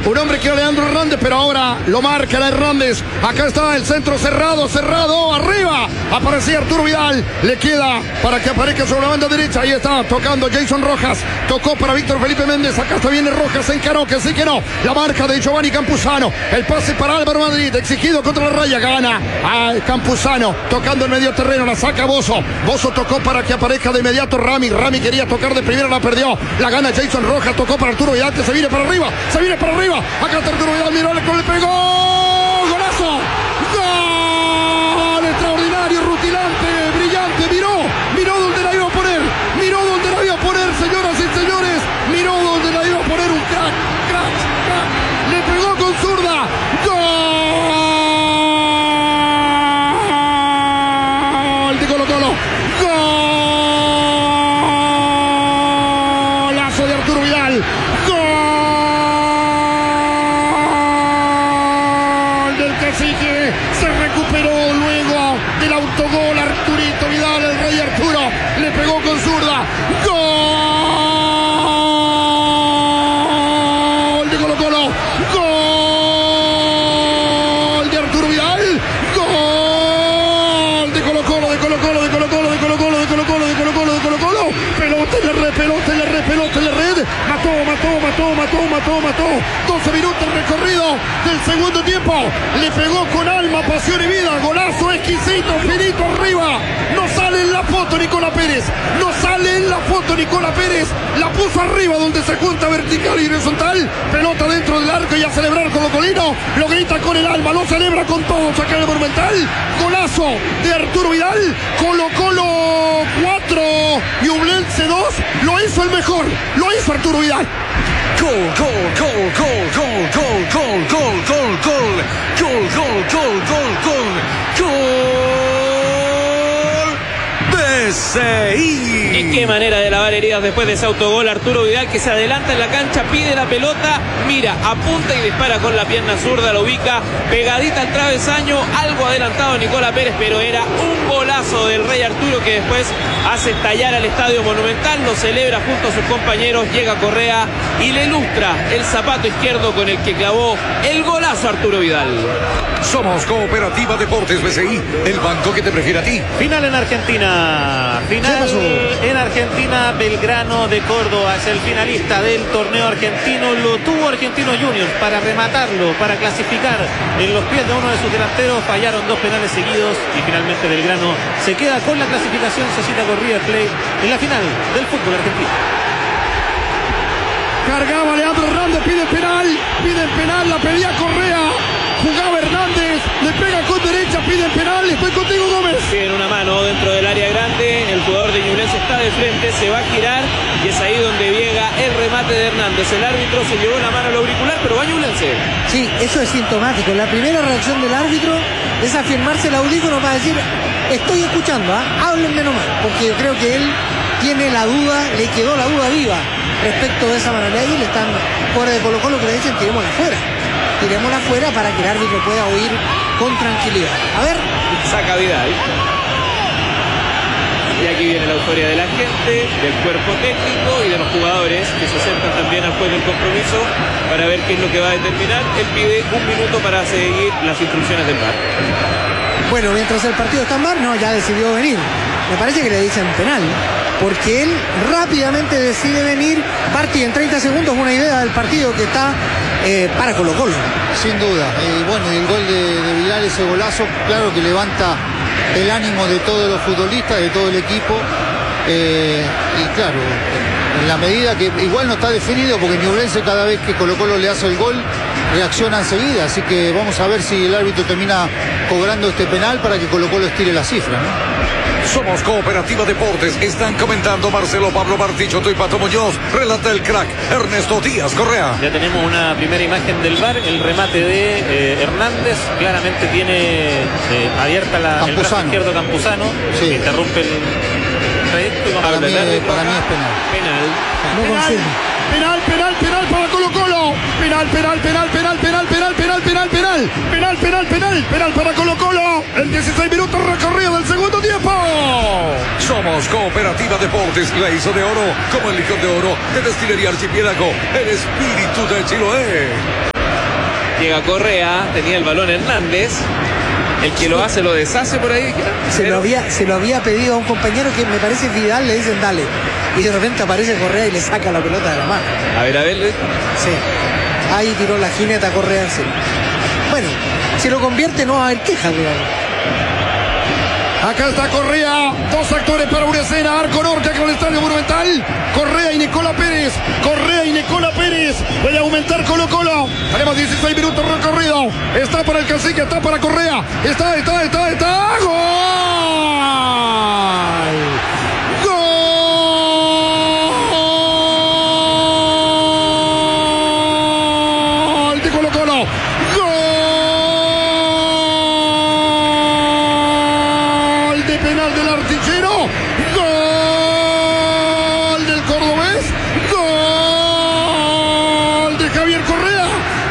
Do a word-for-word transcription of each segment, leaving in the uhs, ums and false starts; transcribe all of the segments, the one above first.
Un hombre que era Leandro Hernández, pero ahora lo marca la Hernández. Acá está el centro cerrado, cerrado, arriba. Aparecía Arturo Vidal. Le queda para que aparezca sobre la banda derecha. Ahí está tocando Jason Rojas. Tocó para Víctor Felipe Méndez. Acá está viene Rojas, se encaró, que sí que no. La marca de Giovanni Campuzano. El pase para Álvaro Madrid. Exigido contra la raya. Gana a Campuzano. Tocando el medio terreno. La saca Bozo. Bozo tocó para que aparezca de inmediato Rami. Rami quería tocar de primera, la perdió. La gana Jason Rojas. Tocó para Arturo Vidal, que se viene para arriba. Se viene para arriba. Acá está Arturo Vidal, miró, le pegó. ¡Golazo! ¡Gol! Extraordinario, rutilante, brillante. Miró, miró donde la iba a poner. Miró donde la iba a poner, señoras y señores. Miró donde la iba a poner, un crack, crack, crack. Le pegó con zurda. ¡Gol! De Colo Colo. ¡Golazo de Arturo Vidal! Cacique se recuperó luego del autogol. Arturito Vidal, el rey Arturo, le pegó con zurda. Gol de Colo Colo. Gol de Arturo Vidal. Gol de Colo Colo, de Colo Colo, de Colo Colo, de Colo Colo, de Colo Colo, de Colo Colo, de Colo Colo. Pelota en la red, pelota en la red, pelota en la red. Mató, mató, mató, mató, mató, mató. doce minutos recorrido del segundo tiempo. Le pegó con alma, pasión y vida. Golazo exquisito, finito arriba. No sale en la foto Nicolás Pérez. No sale en la foto Nicolás Pérez. La puso arriba donde se junta vertical y horizontal. Pelota dentro del arco y a celebrar como colino. Lo grita con el alma, lo celebra con todo. Saca el Monumental. Golazo de Arturo Vidal. Colo Colo cuatro, Ñublense dos. Lo hizo el mejor. Lo hizo Arturo Vidal. Gol, gol, gol, gol, gol, gol, gol, gol, gol, gol, gol, gol, gol, gol, gol, gol de C I. Y qué manera de lavar heridas después de ese autogol. Arturo Vidal, que se adelanta en la cancha, pide la pelota, mira, apunta y dispara con la pierna zurda, lo ubica pegadita al travesaño, algo adelantado Nicolás Pérez, pero era un golazo del rey Arturo, que después hace estallar al Estadio Monumental, lo celebra junto a sus compañeros, llega Correa y le ilustra el zapato izquierdo con el que clavó el golazo Arturo Vidal. Somos Cooperativa Deportes B C I, el banco que te prefiere a ti. Final en Argentina. Final en Argentina. Belgrano de Córdoba es el finalista del torneo argentino. Lo tuvo Argentinos Juniors para rematarlo, para clasificar en los pies de uno de sus delanteros. Fallaron dos penales seguidos y finalmente Belgrano se queda con la clasificación. Se cita con River Plate en la final del fútbol argentino. Cargaba Leandro Hernández, pide penal, pide penal, la pedía Correa. Jugaba Hernández, le pega con derecha, pide penal. Estoy contigo, Gómez. Tiene una mano dentro del área grande. El jugador de Ñublense está de frente, se va a girar y es ahí donde llega el remate de Hernández. El árbitro se llevó la mano al auricular, pero va Ñublense. Sí, eso es sintomático. La primera reacción del árbitro es afirmarse el audífono para decir: estoy escuchando, ¿eh? Háblenme nomás, porque yo creo que él tiene la duda, le quedó la duda viva respecto de esa mano. Y ahí le están fuera de Colo Colo, que le dicen: tirémosla afuera. Tirémosla afuera para que el árbitro pueda oír con tranquilidad. A ver. Saca Vidal. Y aquí viene la euforia de la gente, del cuerpo técnico y de los jugadores que se acercan también al juez del compromiso para ver qué es lo que va a determinar. Él pide un minuto para seguir las instrucciones del V A R. Bueno, mientras el partido está en mar, no, ya decidió venir. Me parece que le dicen penal, porque él rápidamente decide venir. Parte en treinta segundos una idea del partido que está eh, para Colo Colo. Sin duda. Eh, bueno, el gol de, de Vidal, ese golazo, claro que levanta el ánimo de todos los futbolistas, de todo el equipo. Eh, y claro, en la medida que igual no está definido, porque Ñublense cada vez que Colo Colo le hace el gol reacciona enseguida, así que vamos a ver si el árbitro termina cobrando este penal para que Colo Colo estire la cifra, ¿no? Somos Cooperativa Deportes. Están comentando Marcelo Pablo Martichoto y Pato Muñoz. Relata el crack Ernesto Díaz Correa. Ya tenemos una primera imagen del V A R. El remate de eh, Hernández. Claramente tiene eh, abierta la, el brazo izquierdo Campuzano. Sí. Que interrumpe el trayecto. Y vamos Para, a mí, tratar de para mí es penal. Penal. No confirmo. Penal, penal, penal para Colo Colo. Penal, penal, penal, penal, penal, penal, penal, penal, penal. Penal, penal, penal, penal para Colo Colo. El dieciséis minutos recorrido del segundo tiempo. Somos Cooperativa Deportes. La hizo de oro como el licor de oro de Destilería Archipiélago. El espíritu de Chiloé. Llega Correa, tenía el balón Hernández. El que lo hace lo deshace por ahí. Se lo, había, se lo había pedido a un compañero que me parece Vidal, le dicen dale. Y de repente aparece Correa y le saca la pelota de la mano. A ver, a ver. Sí. Ahí tiró la jineta Correa. Sí. Bueno, si lo convierte no va a haber quejas, digamos. Acá está Correa, dos actores para una escena, Arco Norte con el Estadio Monumental, Correa y Nicola Pérez, Correa y Nicola Pérez, puede aumentar Colo Colo, tenemos dieciséis minutos recorrido, está para el Cacique, está para Correa, está, está, está, está, ¡gol! ¡Gol de Colo Colo! Penal del artillero, gol del cordobés, gol de Javier Correa,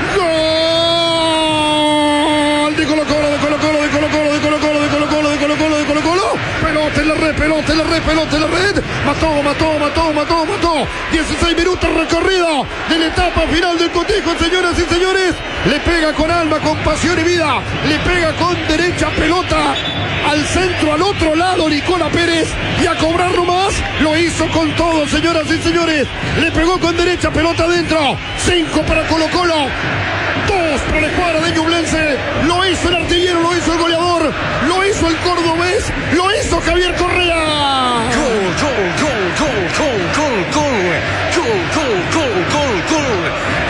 gol de Colo Colo, de Colo Colo, de Colo Colo, de Colo Colo, de Colo Colo, de Colo Colo, de Colo Colo, pelota en la red, pelota en la red, pelota en la red, mató, mató, mató, mató, mató, dieciséis minutos recorrido de la etapa final del cotejo, señoras y señores, le pega con alma, con pasión y vida, le pega con derecha pelota al centro, al otro lado, Nicola Pérez, y a cobrarlo más, lo hizo con todo, señoras y señores, le pegó con derecha, pelota adentro, cinco para Colo Colo, dos para la escuadra de Ñublense, lo hizo el artillero, lo hizo el goleador, lo hizo el cordobés, lo hizo Javier Correa. Gol, gol, gol, gol, gol, gol, gol, gol, gol, gol, gol, gol,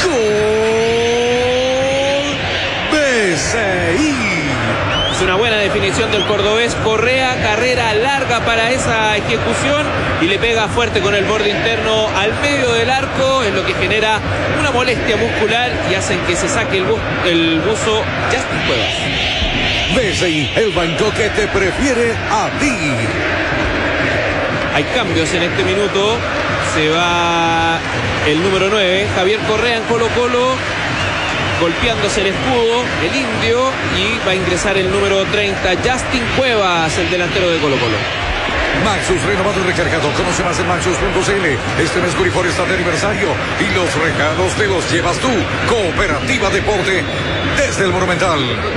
gol, B C I. Una buena definición del cordobés Correa, carrera larga para esa ejecución y le pega fuerte con el borde interno al medio del arco, es lo que genera una molestia muscular y hacen que se saque el, bu el buzo Justin Cuevas. B C I, el banco que te prefiere a ti. Hay cambios en este minuto, se va el número nueve, Javier Correa en Colo Colo, golpeándose el escudo, el indio, y va a ingresar el número treinta, Justin Cuevas, el delantero de Colo Colo. Maxus renovado y recargado. Conoce más en maxus punto c l. Este mes Curifor está de aniversario y los regalos te los llevas tú. Cooperativa Deporte desde el Monumental.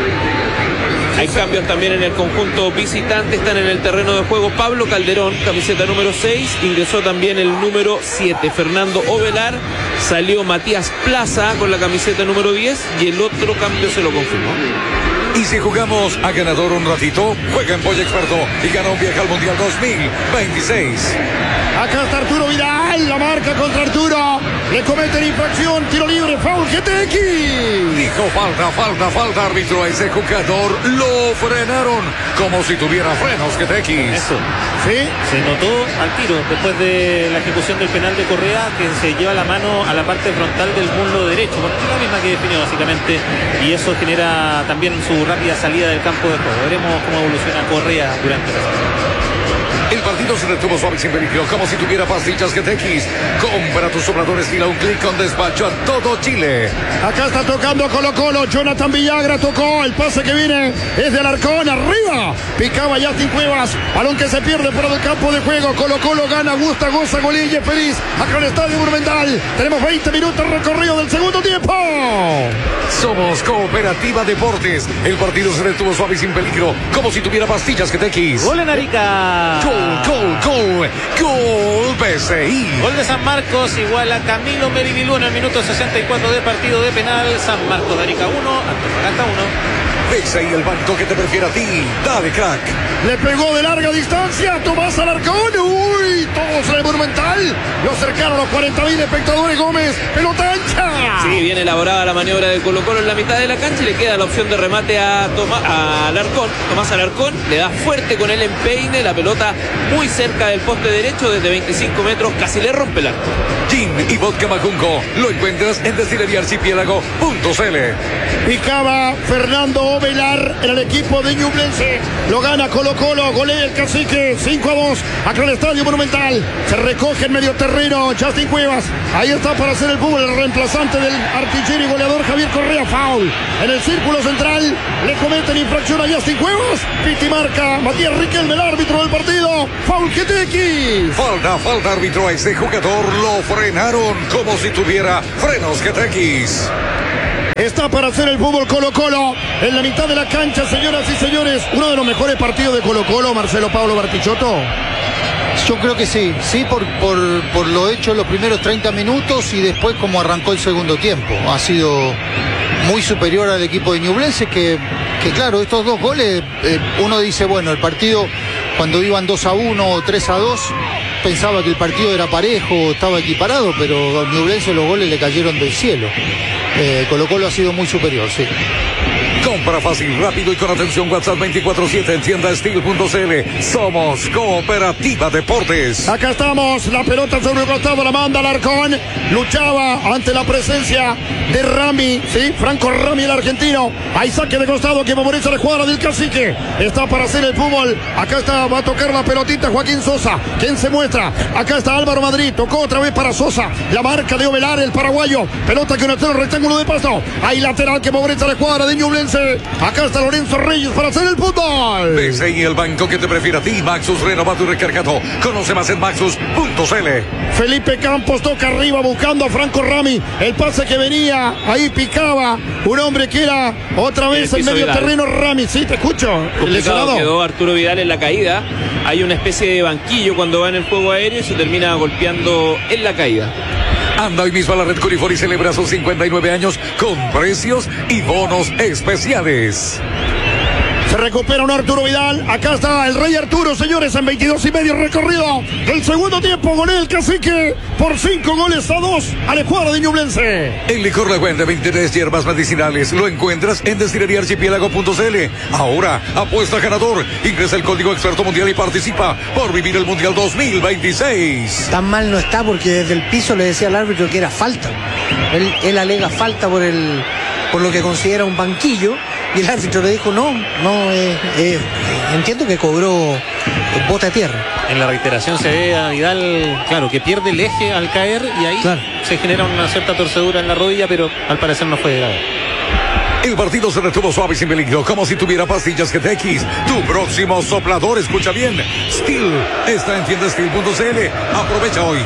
Hay cambios también en el conjunto visitante, están en el terreno de juego Pablo Calderón, camiseta número seis, ingresó también el número siete, Fernando Ovelar, salió Matías Plaza con la camiseta número diez y el otro cambio se lo confirmó. Y si jugamos a ganador un ratito, juega en Polla Experto y gana un viaje al Mundial dos mil veintiséis. Acá está Arturo Vidal, la marca contra Arturo, le cometen infracción, tiro libre, foul, G T X. Dijo falta, falta, falta, árbitro, a ese jugador lo frenaron como si tuviera frenos G T X. Eso, ¿Sí? se notó al tiro después de la ejecución del penal de Correa, que se lleva la mano a la parte frontal del muslo derecho, porque es la misma que definió básicamente, y eso genera también su rápida salida del campo de juego. Veremos cómo evoluciona Correa durante la semana. El partido se retuvo suave sin peligro, como si tuviera pastillas G T X. Compra tus sobradores y da un clic con despacho a todo Chile. Acá está tocando Colo Colo, Jonathan Villagra tocó, el pase que viene es de Alarcón, arriba, picaba Justin Cuevas, balón que se pierde fuera del campo de juego, Colo Colo gana, gusta, goza, golilla, feliz, acá en el Estadio Monumental, tenemos veinte minutos recorrido del segundo tiempo. Somos Cooperativa Deportes, el partido se retuvo suave y sin peligro, como si tuviera pastillas G T X. Gol en Arica. Gol, gol, gol, gol, B C I. Gol de San Marcos, igual a Camilo Meribilú en el minuto sesenta y cuatro de partido de penal. San Marcos de Arica uno, Antofagasta uno. B C I, el banco que te prefiere a ti. Dale, crack. Le pegó de larga distancia Tomás Alarcón. Uy, todos en el Monumental. Lo acercaron los cuarenta mil espectadores. Gómez, pelota ancha. Sí, bien elaborada la maniobra de Colo Colo en la mitad de la cancha y le queda la opción de remate a, Toma, a Alarcón. Tomás Alarcón le da fuerte con el empeine, la pelota muy cerca del poste derecho, desde veinticinco metros, casi le rompe el arco. Gin y vodka Majunco, lo encuentras en destilería archipiélago punto c l. Picaba Fernando Ovelar en el equipo de Ñublense. Lo gana Colo Colo, golea el Cacique, cinco a dos, acá en el Estadio Monumental. Se recoge en medio terreno Justin Cuevas. Ahí está para hacer el fútbol, el reemplazante del artillero y goleador Javier Correa. Foul en el círculo central. Le cometen infracción a Justin Cuevas. Piti marca Matías Riquelme, el árbitro del partido. Foul G T X. Falta, falta, árbitro, a ese jugador lo frenaron como si tuviera frenos G T X. Está para hacer el fútbol Colo-Colo en la mitad de la cancha, señoras y señores. Uno de los mejores partidos de Colo-Colo, Marcelo Pablo Bartichotto. Yo creo que sí, sí, por, por, por lo hecho los primeros treinta minutos y después como arrancó el segundo tiempo. Ha sido muy superior al equipo de Ñublense, que, que claro, estos dos goles, eh, uno dice, bueno, el partido cuando iban dos a uno o tres a dos, pensaba que el partido era parejo, estaba equiparado, pero a Ñublense los goles le cayeron del cielo. Eh, Colo-Colo ha sido muy superior, sí. Compra fácil, rápido y con atención. WhatsApp veinticuatro siete en tienda steel punto c l. Somos Cooperativa Deportes. Acá estamos, la pelota sobre el costado, la manda Alarcón. Luchaba ante la presencia de Rami, sí, Franco Rami, el argentino. Hay saque de costado que favorece a la jugada del Cacique. Está para hacer el fútbol. Acá está, va a tocar la pelotita Joaquín Sosa. ¿Quién se muestra? Acá está Álvaro Madrid. Tocó otra vez para Sosa. La marca de Ovelar, el paraguayo. Pelota que no está en el rectángulo de pasto. Hay lateral que favorece a la jugada de Ñublense. Acá está Lorenzo Reyes para hacer el fútbol. B C I, el banco que te prefiere a ti. Maxus renovado y recargado. Conoce más en maxus punto c l. Felipe Campos toca arriba buscando a Franco Rami. El pase que venía, ahí picaba un hombre que era otra vez en medio Vidal. Terreno Rami. Sí, te escucho. Complicado quedó Arturo Vidal en la caída. Hay una especie de banquillo cuando va en el juego aéreo y se termina golpeando en la caída. Anda hoy mismo a la red Corifor y celebra sus cincuenta y nueve años con precios y bonos especiales. Se recupera un Arturo Vidal. Acá está el Rey Arturo, señores, en veintidós y medio recorrido. El segundo tiempo con el Cacique por cinco goles a dos al escuadro de Ñublense. El licor La Fuente, veintitrés hierbas medicinales. Lo encuentras en destilería archipiélago punto c l. Ahora, apuesta ganador. Ingresa el código experto mundial y participa por vivir el Mundial dos mil veintiséis. Tan mal no está porque desde el piso le decía al árbitro que era falta. Él, él alega falta por el por lo que considera un banquillo. Y el árbitro le dijo, no, no, eh, eh, entiendo que cobró bota de tierra. En la reiteración se ve a Vidal, claro, que pierde el eje al caer y ahí claro. se genera una cierta torcedura en la rodilla, pero al parecer no fue grave. El partido se retuvo suave y sin peligro, como si tuviera pastillas G T X. Tu próximo soplador, escucha bien. Steel está en tienda steel punto c l. Aprovecha hoy.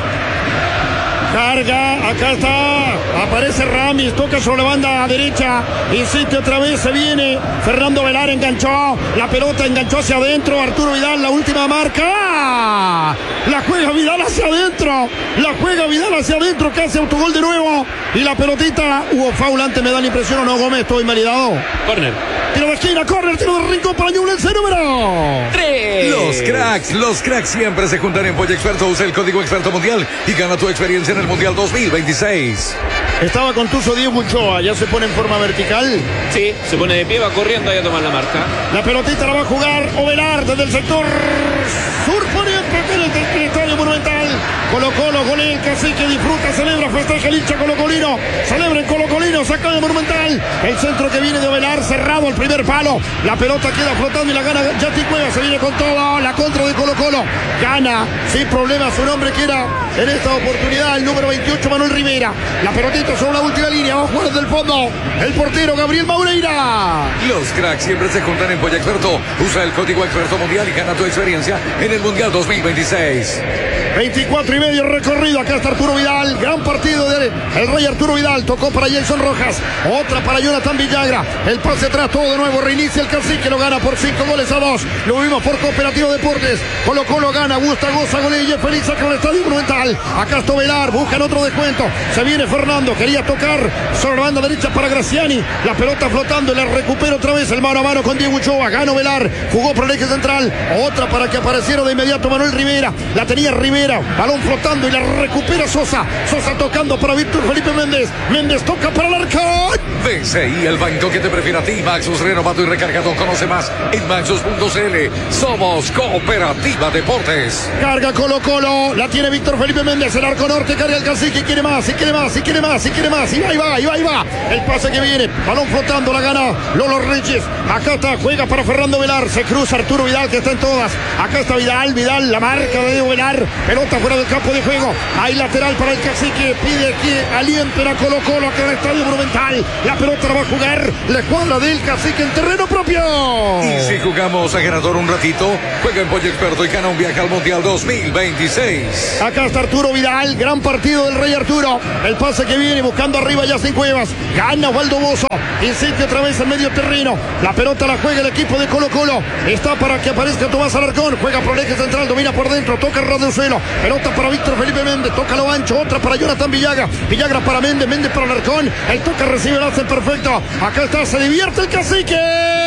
Carga, acá está, aparece Ramis, toca sobre la banda derecha, insiste otra vez, se viene, Fernando Velar enganchó, la pelota enganchó hacia adentro, Arturo Vidal, la última marca, la juega Vidal hacia adentro, la juega Vidal hacia adentro, casi autogol de nuevo, y la pelotita, hubo foul antes, me da la impresión, o no, Gómez, estoy invalidado. Córner. Tiro de esquina, córner, tiro de rincón para Ñublense, número tres. Los cracks, los cracks siempre se juntan en Pollo Experto. Usa el código Experto Mundial y gana tu experiencia en el Mundial dos mil veintiséis. Estaba contuso Diego Ochoa, ya se pone en forma vertical. Sí, se pone de pie, va corriendo ahí a tomar la marca. La pelotita la va a jugar Ovelar desde el sector sur poniente del Estadio Monumental. Colo-Colo con el Cacique, disfruta, celebra, festeja el hincha colocolino. Celebra el colocolino, saca de Monumental. El centro que viene de Ovelar, cerrado el primer palo. La pelota queda flotando y la gana Yati Cueva, se viene con todo. La contra de Colo-Colo. Gana sin problemas su nombre que era en esta oportunidad el número veintiocho, Manuel Rivera. La pelotita sobre la última línea, va a jugar desde el fondo el portero Gabriel Maureira. Los cracks siempre se juntan en Pollo Experto. Usa el código Experto Mundial y gana tu experiencia en el Mundial dos mil veintiséis. veinticuatro y medio recorrido. Acá está Arturo Vidal. Gran partido del Rey Arturo Vidal. Tocó para Jason Rojas. Otra para Jonathan Villagra. El pase atrás, todo de nuevo. Reinicia el Cacique. Lo gana por cinco goles a dos. Lo vimos por Cooperativo Deportes. Colo-Colo gana. Gusta, goza, golilla. Feliz saca el Estadio Monumental. Acá está Velar. Buscan otro descuento. Se viene Fernando. Quería tocar sobre la banda derecha para Graciani. La pelota flotando. La recupera otra vez el mano a mano con Diego Ochoa. Ganó Velar. Jugó por el eje central. Otra para que apareciera de inmediato Manuel Rivera. La tenía Rivera. Balón flotando y la recupera Sosa. Sosa tocando para Víctor Felipe Méndez. Méndez toca para el arco. B C I, el banco que te prefiere a ti. Maxus renovado y recargado. Conoce más en maxus punto c l. Somos Cooperativa Deportes. Carga Colo-Colo. La tiene Víctor Felipe Méndez. El arco norte. Carga el Cacique. Quiere más. Y quiere más. Y quiere más. Y quiere más. Y va, y va, y va, y va. El pase que viene. Balón flotando. La gana Lolo Reyes. Acá está. Juega para Fernando Velar. Se cruza Arturo Vidal que está en todas. Acá está Vidal. Vidal. La marca de Velar. Pelota fuera del campo de juego. Hay lateral para el Cacique. Pide que alienten a Colo-Colo acá en el Estadio Monumental. La pelota pelota la va a jugar la escuadra del Cacique en terreno propio. Y si jugamos a ganador un ratito, juega en Pollo Experto y gana un viaje al Mundial dos mil veintiséis. Acá está Arturo Vidal, gran partido del Rey Arturo. El pase que viene buscando arriba Justin Cuevas. Gana Osvaldo Bozo. Insiste otra vez en medio terreno. La pelota la juega el equipo de Colo Colo. Está para que aparezca Tomás Alarcón. Juega por el eje central, domina por dentro, toca el Radiosuelo. Pelota para Víctor Felipe Méndez, toca lo ancho, otra para Jonathan Villagra. Villagra para Méndez, Méndez para Alarcón. El toque recibe el hace perfecto. Acá está, se divierte el Cacique.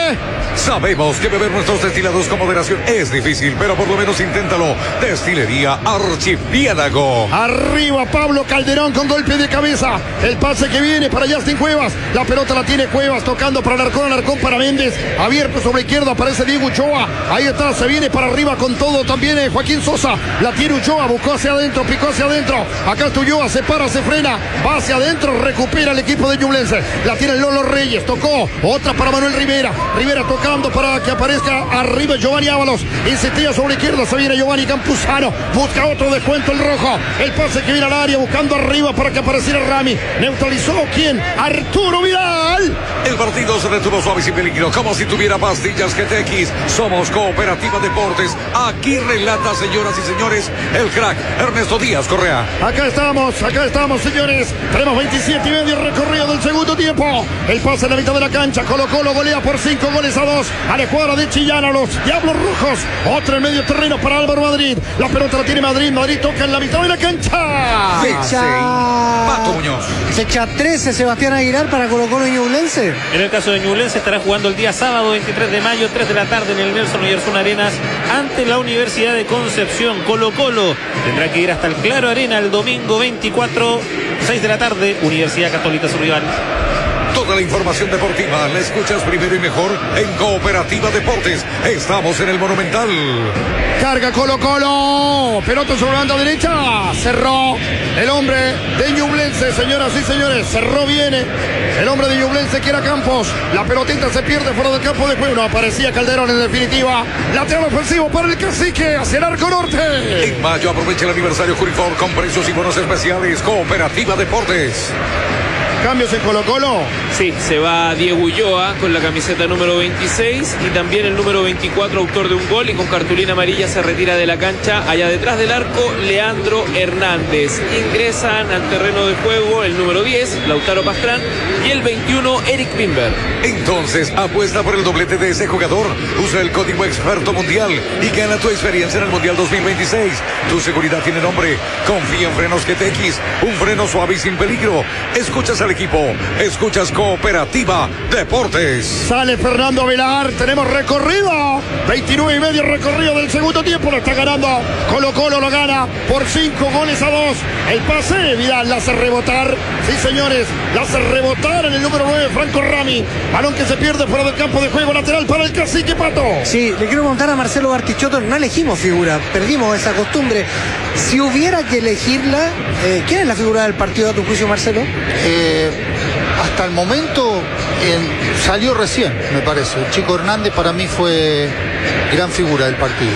Sabemos que beber nuestros destilados con moderación es difícil, pero por lo menos inténtalo. Destilería Archipiélago. Arriba Pablo Calderón con golpe de cabeza. El pase que viene para Justin Cuevas. La pelota la tiene Cuevas tocando para Alarcón, Alarcón para Méndez. Abierto sobre izquierda aparece Diego Ochoa. Ahí está, se viene para arriba con todo también eh, Joaquín Sosa. La tiene Ochoa, buscó hacia adentro, picó hacia adentro. Acá está Ulloa, se para, se frena, va hacia adentro, recupera el equipo de Ñublense. La tiene Lolo Reyes, tocó. Otra para Manuel Rivera. Rivera tocando para que aparezca arriba Giovanni Ábalos. Insistía sobre izquierda, se viene Giovanni Campuzano. Busca otro descuento el rojo. El pase que viene al área buscando arriba para que apareciera Rami. Neutralizó ¿quién? Arturo Vidal. El partido se detuvo suave y sin peligro, como si tuviera pastillas G T X. Somos Cooperativa Deportes. Aquí relata, señoras y señores, el crack Ernesto Díaz Correa. Acá estamos, acá estamos, señores. Tenemos veintisiete y medio recorrido del segundo tiempo. El pase en la mitad de la cancha. Colo Colo golea por cinco goles a dos a la escuadra de Chillán, a los Diablos Rojos. Otro en medio terreno para Álvaro Madrid. La pelota la tiene Madrid. Madrid toca en la mitad de la cancha. Fecha... Pato Muñoz. Fecha trece, Sebastián Aguilar para Colo Colo y Ñublense. En el caso de Ñublense estará jugando el día sábado veintitrés de mayo, tres de la tarde en el Nelson Oyarzún Arenas ante la Universidad de Concepción. Colo Colo tendrá que ir hasta el Claro Arena el domingo veinticuatro, seis de la tarde, Universidad Católica su rival. Toda la información deportiva la escuchas primero y mejor en Cooperativa Deportes. Estamos en el Monumental. Carga Colo Colo. Pelota sobre la banda derecha. Cerró el hombre de Ñublense, señoras y señores. Cerró, viene el hombre de Ñublense que era Campos. La pelotita se pierde fuera del campo de juego. No aparecía Calderón en definitiva. Lateral ofensivo para el Cacique hacia el arco norte. En mayo aprovecha el aniversario Jurifor con precios y bonos especiales. Cooperativa Deportes. Cambios en Colo Colo. Sí, se va Diego Ulloa con la camiseta número veintiséis y también el número veinticuatro, autor de un gol, y con cartulina amarilla se retira de la cancha. Allá detrás del arco, Leandro Hernández. Ingresan al terreno de juego el número diez, Lautaro Pastrán, y el veintiuno, Eric Bimber. Entonces, apuesta por el doblete de ese jugador. Usa el código Experto Mundial y gana tu experiencia en el Mundial dos mil veintiséis. Tu seguridad tiene nombre. Confía en Frenos G T X, un freno suave y sin peligro. Escuchas al equipo, escuchas Cooperativa Deportes. Sale Fernando Velar, tenemos recorrido, veintinueve y medio recorrido del segundo tiempo, lo está ganando Colo Colo, lo gana por cinco goles a dos. El pase, Vidal la hace rebotar, sí señores, la hace rebotar en el número nueve, Franco Rami. Balón que se pierde fuera del campo de juego, lateral para el Cacique, Pato. Sí, le quiero contar a Marcelo Bartichotto, no elegimos figura, perdimos esa costumbre. Si hubiera que elegirla, eh, ¿quién es la figura del partido a tu juicio, Marcelo? Eh, hasta el momento eh, salió recién, me parece. El Chico Hernández para mí fue gran figura del partido.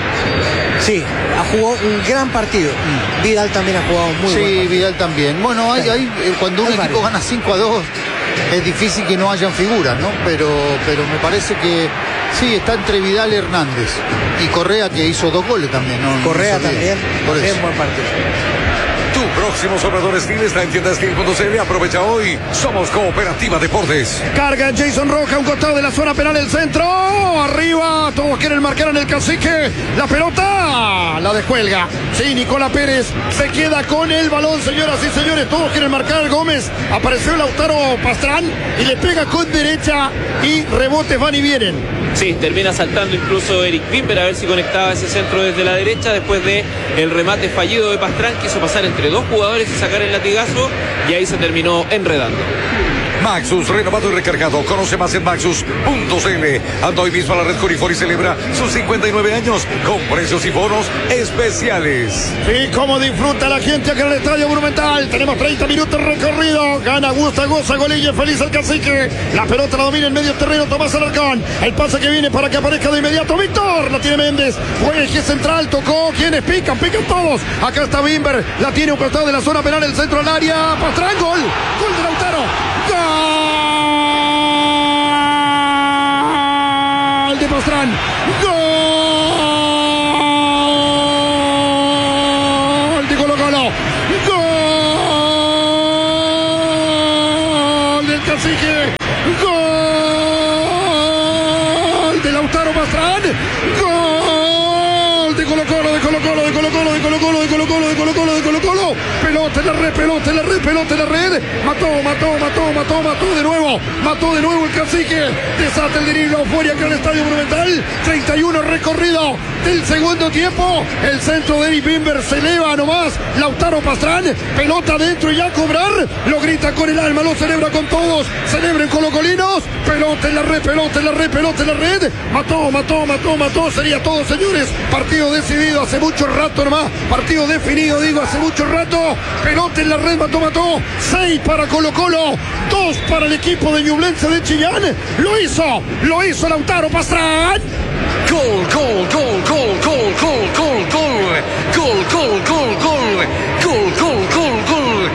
Sí, ha jugado un gran partido. Vidal también ha jugado muy sí, buen partido. Vidal también. Bueno, hay, hay, eh, cuando un Hay equipo varios. gana cinco a dos, es difícil que no hayan figuras, ¿no? Pero, pero me parece que sí, está entre Vidal y Hernández. Y Correa, que hizo dos goles también, ¿no? Correa No se olvide. también, Por también eso. buen partido. Tu próximo sobrador Steel está en tienda steel punto c l. Aprovecha hoy. Somos Cooperativa Deportes. Carga Jason Roja, un costado de la zona penal, el centro, arriba, todos quieren marcar en el Cacique, la pelota, la descuelga, sí, Nicola Pérez se queda con el balón, señoras y señores, todos quieren marcar, Gómez, apareció Lautaro Pastrán y le pega con derecha y rebotes van y vienen. Sí, termina saltando incluso Eric Bimber a ver si conectaba ese centro desde la derecha después de el remate fallido de Pastrán. Quiso pasar entre dos jugadores y sacar el latigazo y ahí se terminó enredando. Maxus, renovado y recargado. Conoce más en maxus punto c l. Anda hoy mismo a la red Corifor y celebra sus cincuenta y nueve años con precios y bonos especiales. Sí, cómo disfruta la gente acá en el Estadio Monumental. Tenemos treinta minutos recorrido. Gana, gusta, goza, golilla, feliz el Cacique. La pelota la domina en medio terreno Tomás Alarcón. El pase que viene para que aparezca de inmediato Víctor. La tiene Méndez. Juega el eje central. Tocó. ¿Quiénes pican? Pican todos. Acá está Bimber. La tiene un costado de la zona penal. El centro al área. Pastrán. Gol. Gol de Lautaro. ¡Gol! de Pastrán. ¡Gol de Colo Colo! ¡Gol del Cacique! ¡Gol de Lautaro Pastrán! ¡Gol de Colo Colo, de Colo Colo, de Colo Colo, de Colo Colo, de Colo Colo, de Colo Colo, de Colo Colo! Pelota en la red, pelota en la red, pelota en la red. Mató, mató, mató, mató, mató de nuevo. Mató de nuevo el Cacique. Desata el delirio fuera acá en el Estadio Monumental. treinta y uno recorrido del segundo tiempo. El centro de Eric Bimber se eleva nomás. Lautaro Pastrán. Pelota adentro y ya a cobrar. Lo grita con el alma, lo celebra con todos. Celebren colocolinos. Pelota en la red, pelota en la red, pelota en la red. Mató, mató, mató, mató. Sería todo, señores. Partido decidido hace mucho rato nomás. Partido definido, digo, hace mucho rato. Pelota en la red, mató, mató. Seis para Colo Colo, dos para el equipo de Ñublense de Chillán. Lo hizo, lo hizo Lautaro Pastrán. Gol, gol, gol, gol, gol, gol, gol, gol, gol, gol, gol, gol, gol, gol, gol, gol,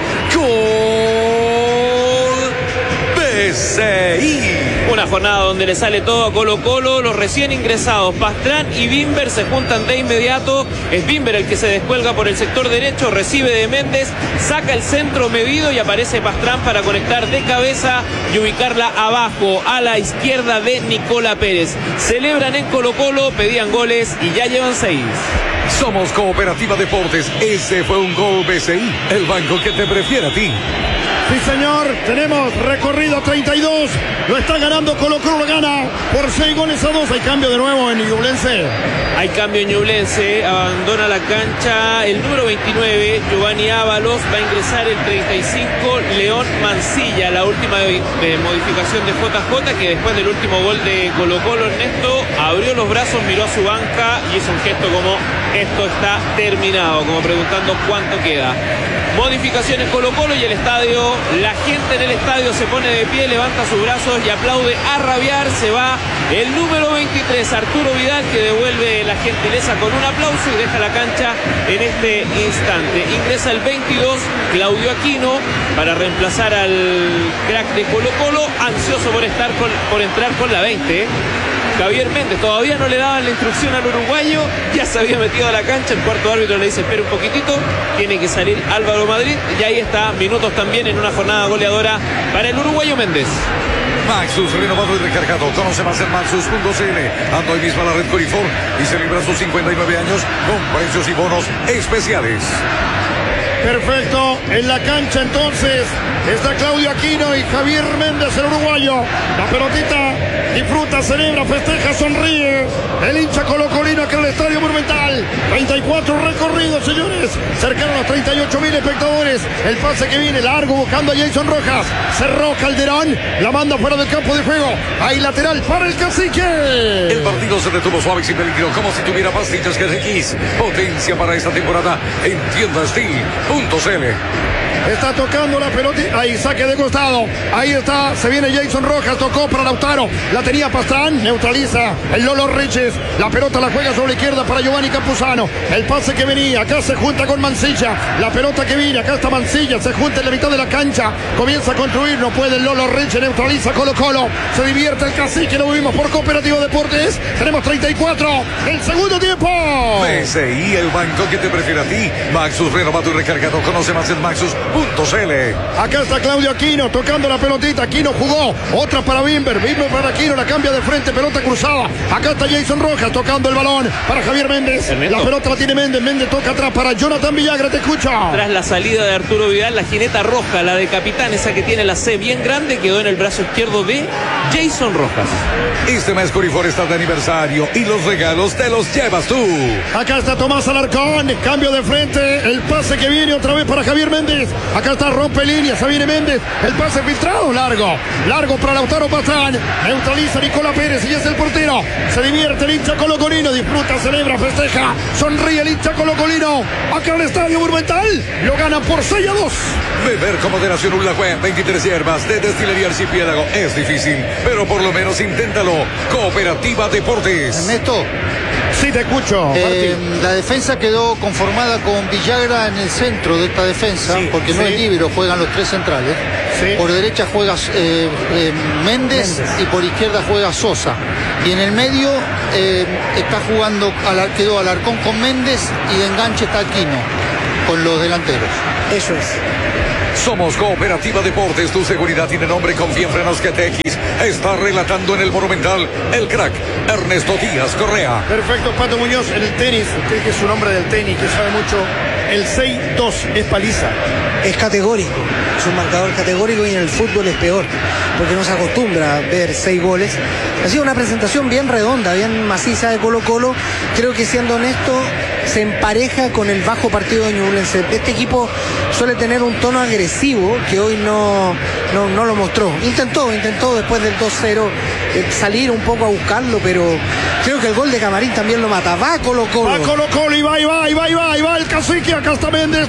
gol, B C I. Una jornada donde le sale todo a Colo Colo. Los recién ingresados Pastrán y Bimber se juntan de inmediato. Es Bimber el que se descuelga por el sector derecho, recibe de Méndez, saca el centro medido y aparece Pastrán para conectar de cabeza y ubicarla abajo a la izquierda de Nicola Pérez. Celebran en Colo Colo, pedían goles y ya llevan seis. Somos Cooperativa Deportes. Ese fue un gol B C I, el banco que te prefiere a ti. Sí, señor, tenemos recorrido treinta y dos, lo está ganando Colo Colo, lo gana por seis goles a dos. Hay cambio de nuevo en Ñublense. Hay cambio en Ñublense, abandona la cancha el número veintinueve, Giovanni Ábalos, va a ingresar el treinta y cinco, León Mancilla. La última de, de modificación de J J, que después del último gol de Colo Colo, Ernesto abrió los brazos, miró a su banca y hizo un gesto como esto está terminado, como preguntando cuánto queda. Modificación en Colo Colo y el estadio, la gente en el estadio se pone de pie, levanta sus brazos y aplaude a rabiar. Se va el número veintitrés, Arturo Vidal, que devuelve la gentileza con un aplauso y deja la cancha en este instante. Ingresa el veintidós, Claudio Aquino, para reemplazar al crack de Colo Colo, ansioso por, estar con, por entrar con la veinte. Javier Méndez, todavía no le daban la instrucción al uruguayo, ya se había metido a la cancha, el cuarto árbitro le dice espera un poquitito, tiene que salir Álvaro Madrid y ahí está, minutos también en una jornada goleadora para el uruguayo Méndez. Maxus, renovado y recargado. Conoce más en maxus punto c l. Anda hoy mismo a la red Corifor y celebra sus cincuenta y nueve años con precios y bonos especiales. Perfecto, en la cancha entonces está Claudio Aquino y Javier Méndez, el uruguayo. La pelotita, disfruta, celebra, festeja, sonríe. El hincha colocolino acá en el Estadio Monumental. treinta y cuatro recorridos, señores. Cercano a los treinta y ocho mil espectadores. El pase que viene largo buscando a Jason Rojas. Cerró Calderón, la manda fuera del campo de juego. Ahí lateral para el Cacique. El partido se detuvo suave y sin peligro, como si tuviera pastillas G X. Potencia para esta temporada en tienda Steel punto c l. Está tocando la pelota, ahí saque de costado, ahí está, se viene Jason Rojas, tocó para Lautaro, la tenía Pastrán, neutraliza el Lolo Riches, la pelota la juega sobre la izquierda para Giovanni Campuzano, el pase que venía, acá se junta con Mancilla, la pelota que viene, acá está Mancilla, se junta en la mitad de la cancha, comienza a construir, no puede el Lolo Riches, neutraliza Colo Colo, se divierte el Cacique, lo vimos por Cooperativa Deportes, tenemos treinta y cuatro, el segundo tiempo. B C I, el banco que te prefiere a ti. Maxus, renovado y recargado, conoce más en maxus punto c l. Acá está Claudio Aquino tocando la pelotita. Aquino jugó, otra para Bimber. Bimber para Aquino, la cambia de frente, pelota cruzada. Acá está Jason Rojas tocando el balón para Javier Méndez. Ernesto. La pelota la tiene Méndez. Méndez toca atrás para Jonathan Villagra. Te escucho. Tras la salida de Arturo Vidal, la jineta roja, la de capitán, esa que tiene la C bien grande, quedó en el brazo izquierdo de Jason Rojas. Este mes Corifor está de aniversario y los regalos te los llevas tú. Acá está Tomás Alarcón, cambio de frente, el pase que viene otra vez para Javier Méndez. Acá está, rompe líneas, se viene Méndez, el pase filtrado, largo, largo para Lautaro Pastrán, neutraliza Nicola Pérez y es el portero. Se divierte el hincha colocolino, disfruta, celebra, festeja, sonríe el hincha colocolino. Acá en el Estadio Monumental, lo ganan por seis a dos. Beber con moderación un Lagüe, veintitrés hierbas de Destilería Archipiélago es difícil, pero por lo menos inténtalo. Cooperativa Deportes. Ernesto, Sí, te escucho. Eh, la defensa quedó conformada con Villagra en el centro de esta defensa, Sí, porque no sí. es libero, juegan los tres centrales. Sí. Por derecha juega eh, eh, Méndez, Méndez. y por izquierda juega Sosa. Y en el medio eh, está jugando, Alar- quedó Alarcón con Méndez, y de enganche está Aquino con los delanteros. Eso es. Somos Cooperativa Deportes, tu seguridad tiene nombre, confía en Frenos G T X. Está relatando en el Monumental el crack Ernesto Díaz Correa. Perfecto, Pato Muñoz, en el tenis, usted que es un hombre del tenis, que sabe mucho, el seis dos es paliza. Es categórico, es un marcador categórico y en el fútbol es peor, porque no se acostumbra a ver seis goles. Ha sido una presentación bien redonda, bien maciza de Colo Colo. Creo que, siendo honesto, se empareja con el bajo partido de Ñublense. Este equipo suele tener un tono agresivo que hoy no, no, no lo mostró. Intentó, intentó después del dos cero eh, salir un poco a buscarlo, pero creo que el gol de Camarín también lo mata. Va Colo Colo. Va Colo Colo y va, y va, y va, y va, y va el cacique. Acá está Méndez,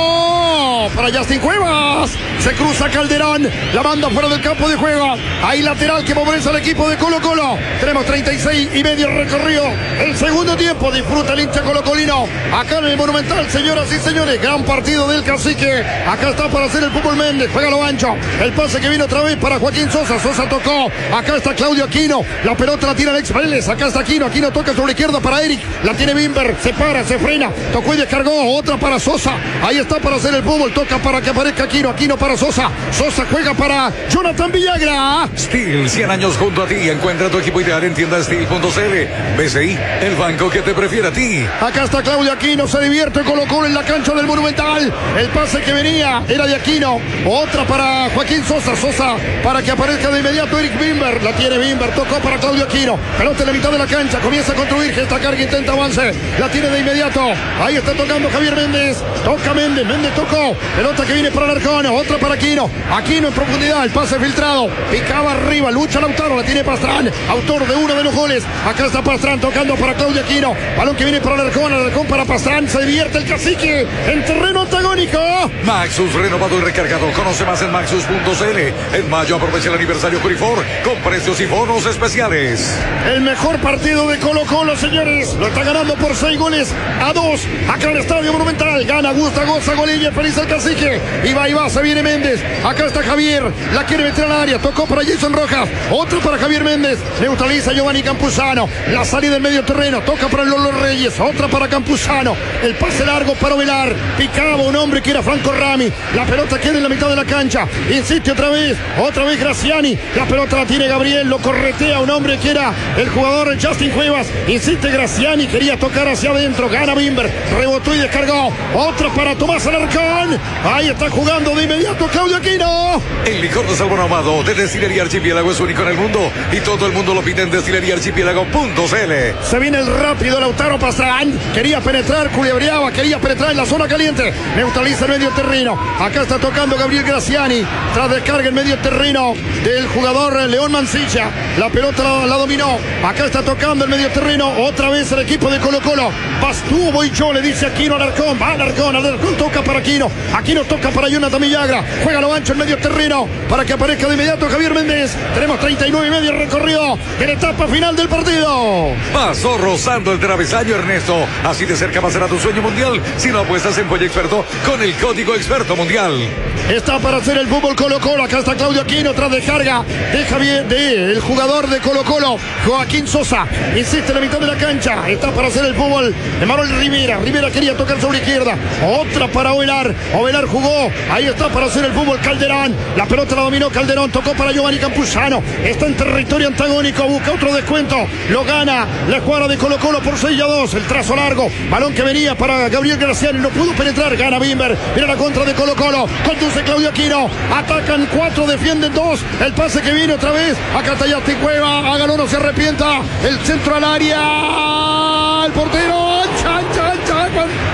tocó para Justin Cuevas. Se cruza Calderón, la manda fuera del campo de juego. Hay lateral que favorece al equipo de Colo Colo. Tenemos treinta y seis y medio recorrido. El segundo tiempo, disfruta el hincha colocolino. Acá en el Monumental, señoras y señores, gran partido del cacique. Acá está para hacer el fútbol Méndez, juega lo ancho. El pase que viene otra vez para Joaquín Sosa. Sosa tocó, acá está Claudio Aquino. La pelota la tira Alex Vélez, acá está Aquino. Aquino toca sobre la izquierda para Eric. La tiene Bimber, se para, se frena. Tocó y descargó, otra para Sosa. Ahí está para hacer el fútbol, toca para que aparezca Aquino. Aquino para Sosa. Sosa juega para Jonathan Villagra. Steel, cien años junto a ti. Encuentra tu equipo ideal en tienda steel punto c l. B C I, el banco que te prefiere a ti. Acá está Claudio Aquino, se divierte Colo Colo en la cancha del Monumental. El pase que venía era de Aquino. Otra para Joaquín Sosa. Sosa para que aparezca de inmediato Eric Bimber. La tiene Bimber, tocó para Claudio Aquino. Pelota en la mitad de la cancha, comienza a construir. Gesta carga, intenta avance. La tiene de inmediato. Ahí está tocando Javier Méndez. Toca Méndez, Méndez tocó. Pelota que viene para Alarcón, otra para Aquino. Aquino en profundidad, el pase filtrado. Picaba arriba, lucha Lautaro, la tiene Pastrán. Autor de uno de los goles. Acá está Pastrán tocando para Claudio Aquino. Balón que viene para Alarcón, Alarcón para Pastrán. Se divierte el cacique en terreno antagónico. Maxus renovado y recargado. Conoce más en maxus punto c l. En mayo aprovecha el aniversario Curifor con precios y bonos especiales. El mejor partido de Colo Colo, señores. Lo está ganando por seis goles a dos. Acá en el Estadio Monumental. Gana, gusta, goza, golilla, feliz el cacique. Y va, y va, se viene Méndez. Acá está Javier. La quiere meter al área. Tocó para Jason Rojas. Otro para Javier Méndez. Neutraliza Giovanni Campuzano. La salida del medio terreno. Toca para Lolo Reyes. Otra para Campuzano. El pase largo para Ovelar. Picaba un hombre que era Franco Rami. La pelota queda en la mitad de la cancha. Insiste otra vez. Otra vez Graciani. La pelota la tiene Gabriel. Lo corretea un hombre que era el jugador Justin Cuevas. Insiste Graciani. Quería tocar hacia adentro. Gana Bimber. Rebotó y descargó. Otra para Tomás Alarcón. Ahí está jugando de inmediato Claudio Aquino. El licor de sabor ahumado de Destilería Archipiélago es único en el mundo y todo el mundo lo pide en destilería archipiélago punto c l. Se viene el rápido Lautaro Pastrán. Quería penetrar, culebreaba, quería penetrar en la zona caliente. Neutraliza el medio terreno. Acá está tocando Gabriel Graciani. Tras descarga el medio terreno del jugador León Mancilla. La pelota la, la dominó. Acá está tocando el medio terreno. Otra vez el equipo de Colo Colo. Vas tú, voy yo, le dice Aquino Alarcón. Va Alarcón, Alarcón toca para Aquino. Aquino toca para Jonathan Villagra. Juega lo ancho el medio terreno para que aparezca de inmediato Javier Méndez. Tenemos treinta y nueve y medio recorrido en la etapa final del partido. Pasó rozando el travesaño, Ernesto. Así de cerca va a ser a tu sueño mundial si no apuestas en Pollo Experto con el código Experto Mundial. Está para hacer el fútbol Colo Colo. Acá está Claudio Aquino tras descarga de Javier, de el jugador de Colo Colo, Joaquín Sosa. Insiste en la mitad de la cancha. Está para hacer el fútbol de Manuel Rivera. Rivera quería tocar sobre izquierda. Otra para Ovelar. Ovelar jugó. Ahí está para hacer el fútbol Calderón. La pelota la dominó Calderón. Tocó para Giovanni Campuzano. Está en territorio antagónico. Busca otro descuento. Lo gana la escuadra de Colo Colo por seis a dos. El trazo largo. Balón que venía para Gabriel Graciani. No pudo penetrar. Gana Bimber. Mira la contra de Colo Colo. Conduce Claudio Aquino. Atacan cuatro, defienden dos. El pase que viene otra vez. Acá está Justin Cueva. Hágalo, no se arrepienta. El centro al área. El portero. Chan, chan, chan.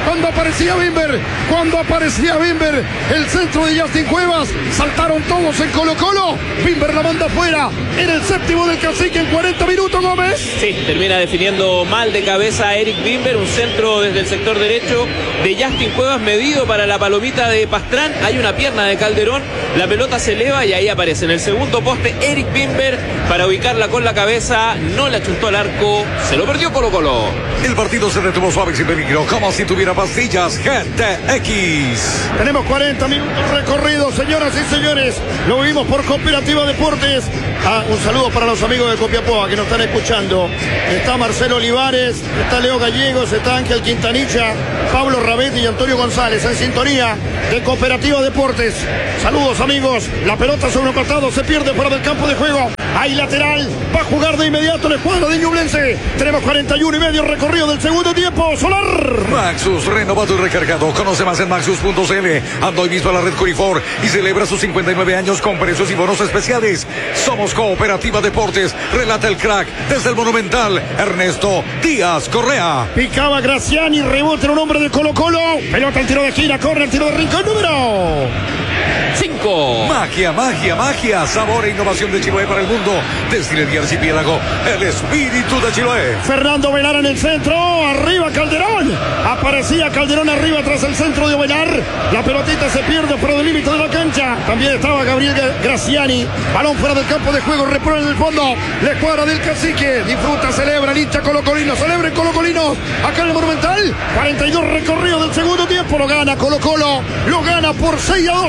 cuando aparecía Bimber, cuando aparecía Bimber, el centro de Justin Cuevas, saltaron todos en Colo Colo, Bimber la manda afuera, en el séptimo del Cacique en cuarenta minutos, Gómez. Sí, termina definiendo mal de cabeza a Eric Bimber, un centro desde el sector derecho de Justin Cuevas medido para la palomita de Pastrán, hay una pierna de Calderón, la pelota se eleva y ahí aparece en el segundo poste Eric Bimber para ubicarla con la cabeza, no la chuntó al arco, se lo perdió Colo Colo. El partido se detuvo suave y sin peligro, como si tuviera pastillas G T X. Tenemos cuarenta minutos recorridos, señoras y señores. Lo vivimos por Cooperativa Deportes. Ah, un saludo para los amigos de Copiapó que nos están escuchando. Está Marcelo Olivares, está Leo Gallegos, está Ángel Quintanilla, Pablo Rabetti y Antonio González en sintonía de Cooperativa Deportes. Saludos, amigos. La pelota sobre un costado se pierde fuera del campo de juego. Hay lateral, va a jugar de inmediato el escuadro de Ñublense. Tenemos cuarenta y uno y medio recorrido del segundo tiempo. Solar. Maxus, renovado y recargado. Conoce más en maxus punto c l. Anda hoy mismo a la red Curifor y celebra sus cincuenta y nueve años con precios y bonos especiales. Somos Cooperativa Deportes. Relata el crack desde el Monumental, Ernesto Díaz Correa. Picaba Graciani, rebote en un hombre de Colo Colo. Pelota al tiro de esquina, corre el tiro de rincón número cinco. Magia, magia, magia. Sabor e innovación de Chiloé para el mundo. Destilería Archipiélago, el espíritu de Chiloé. Fernando Ovelar en el centro, arriba Calderón. Aparecía Calderón arriba tras el centro de Ovelar. La pelotita se pierde fuera del límite de la cancha. También estaba Gabriel Graciani. Balón fuera del campo de juego, repone en el fondo. La escuadra del Cacique. Disfruta, celebra, el hincha colocolino. Celebren colocolinos. Acá en el Monumental. cuarenta y dos recorridos del segundo tiempo. Lo gana Colo Colo. Lo gana por seis a dos.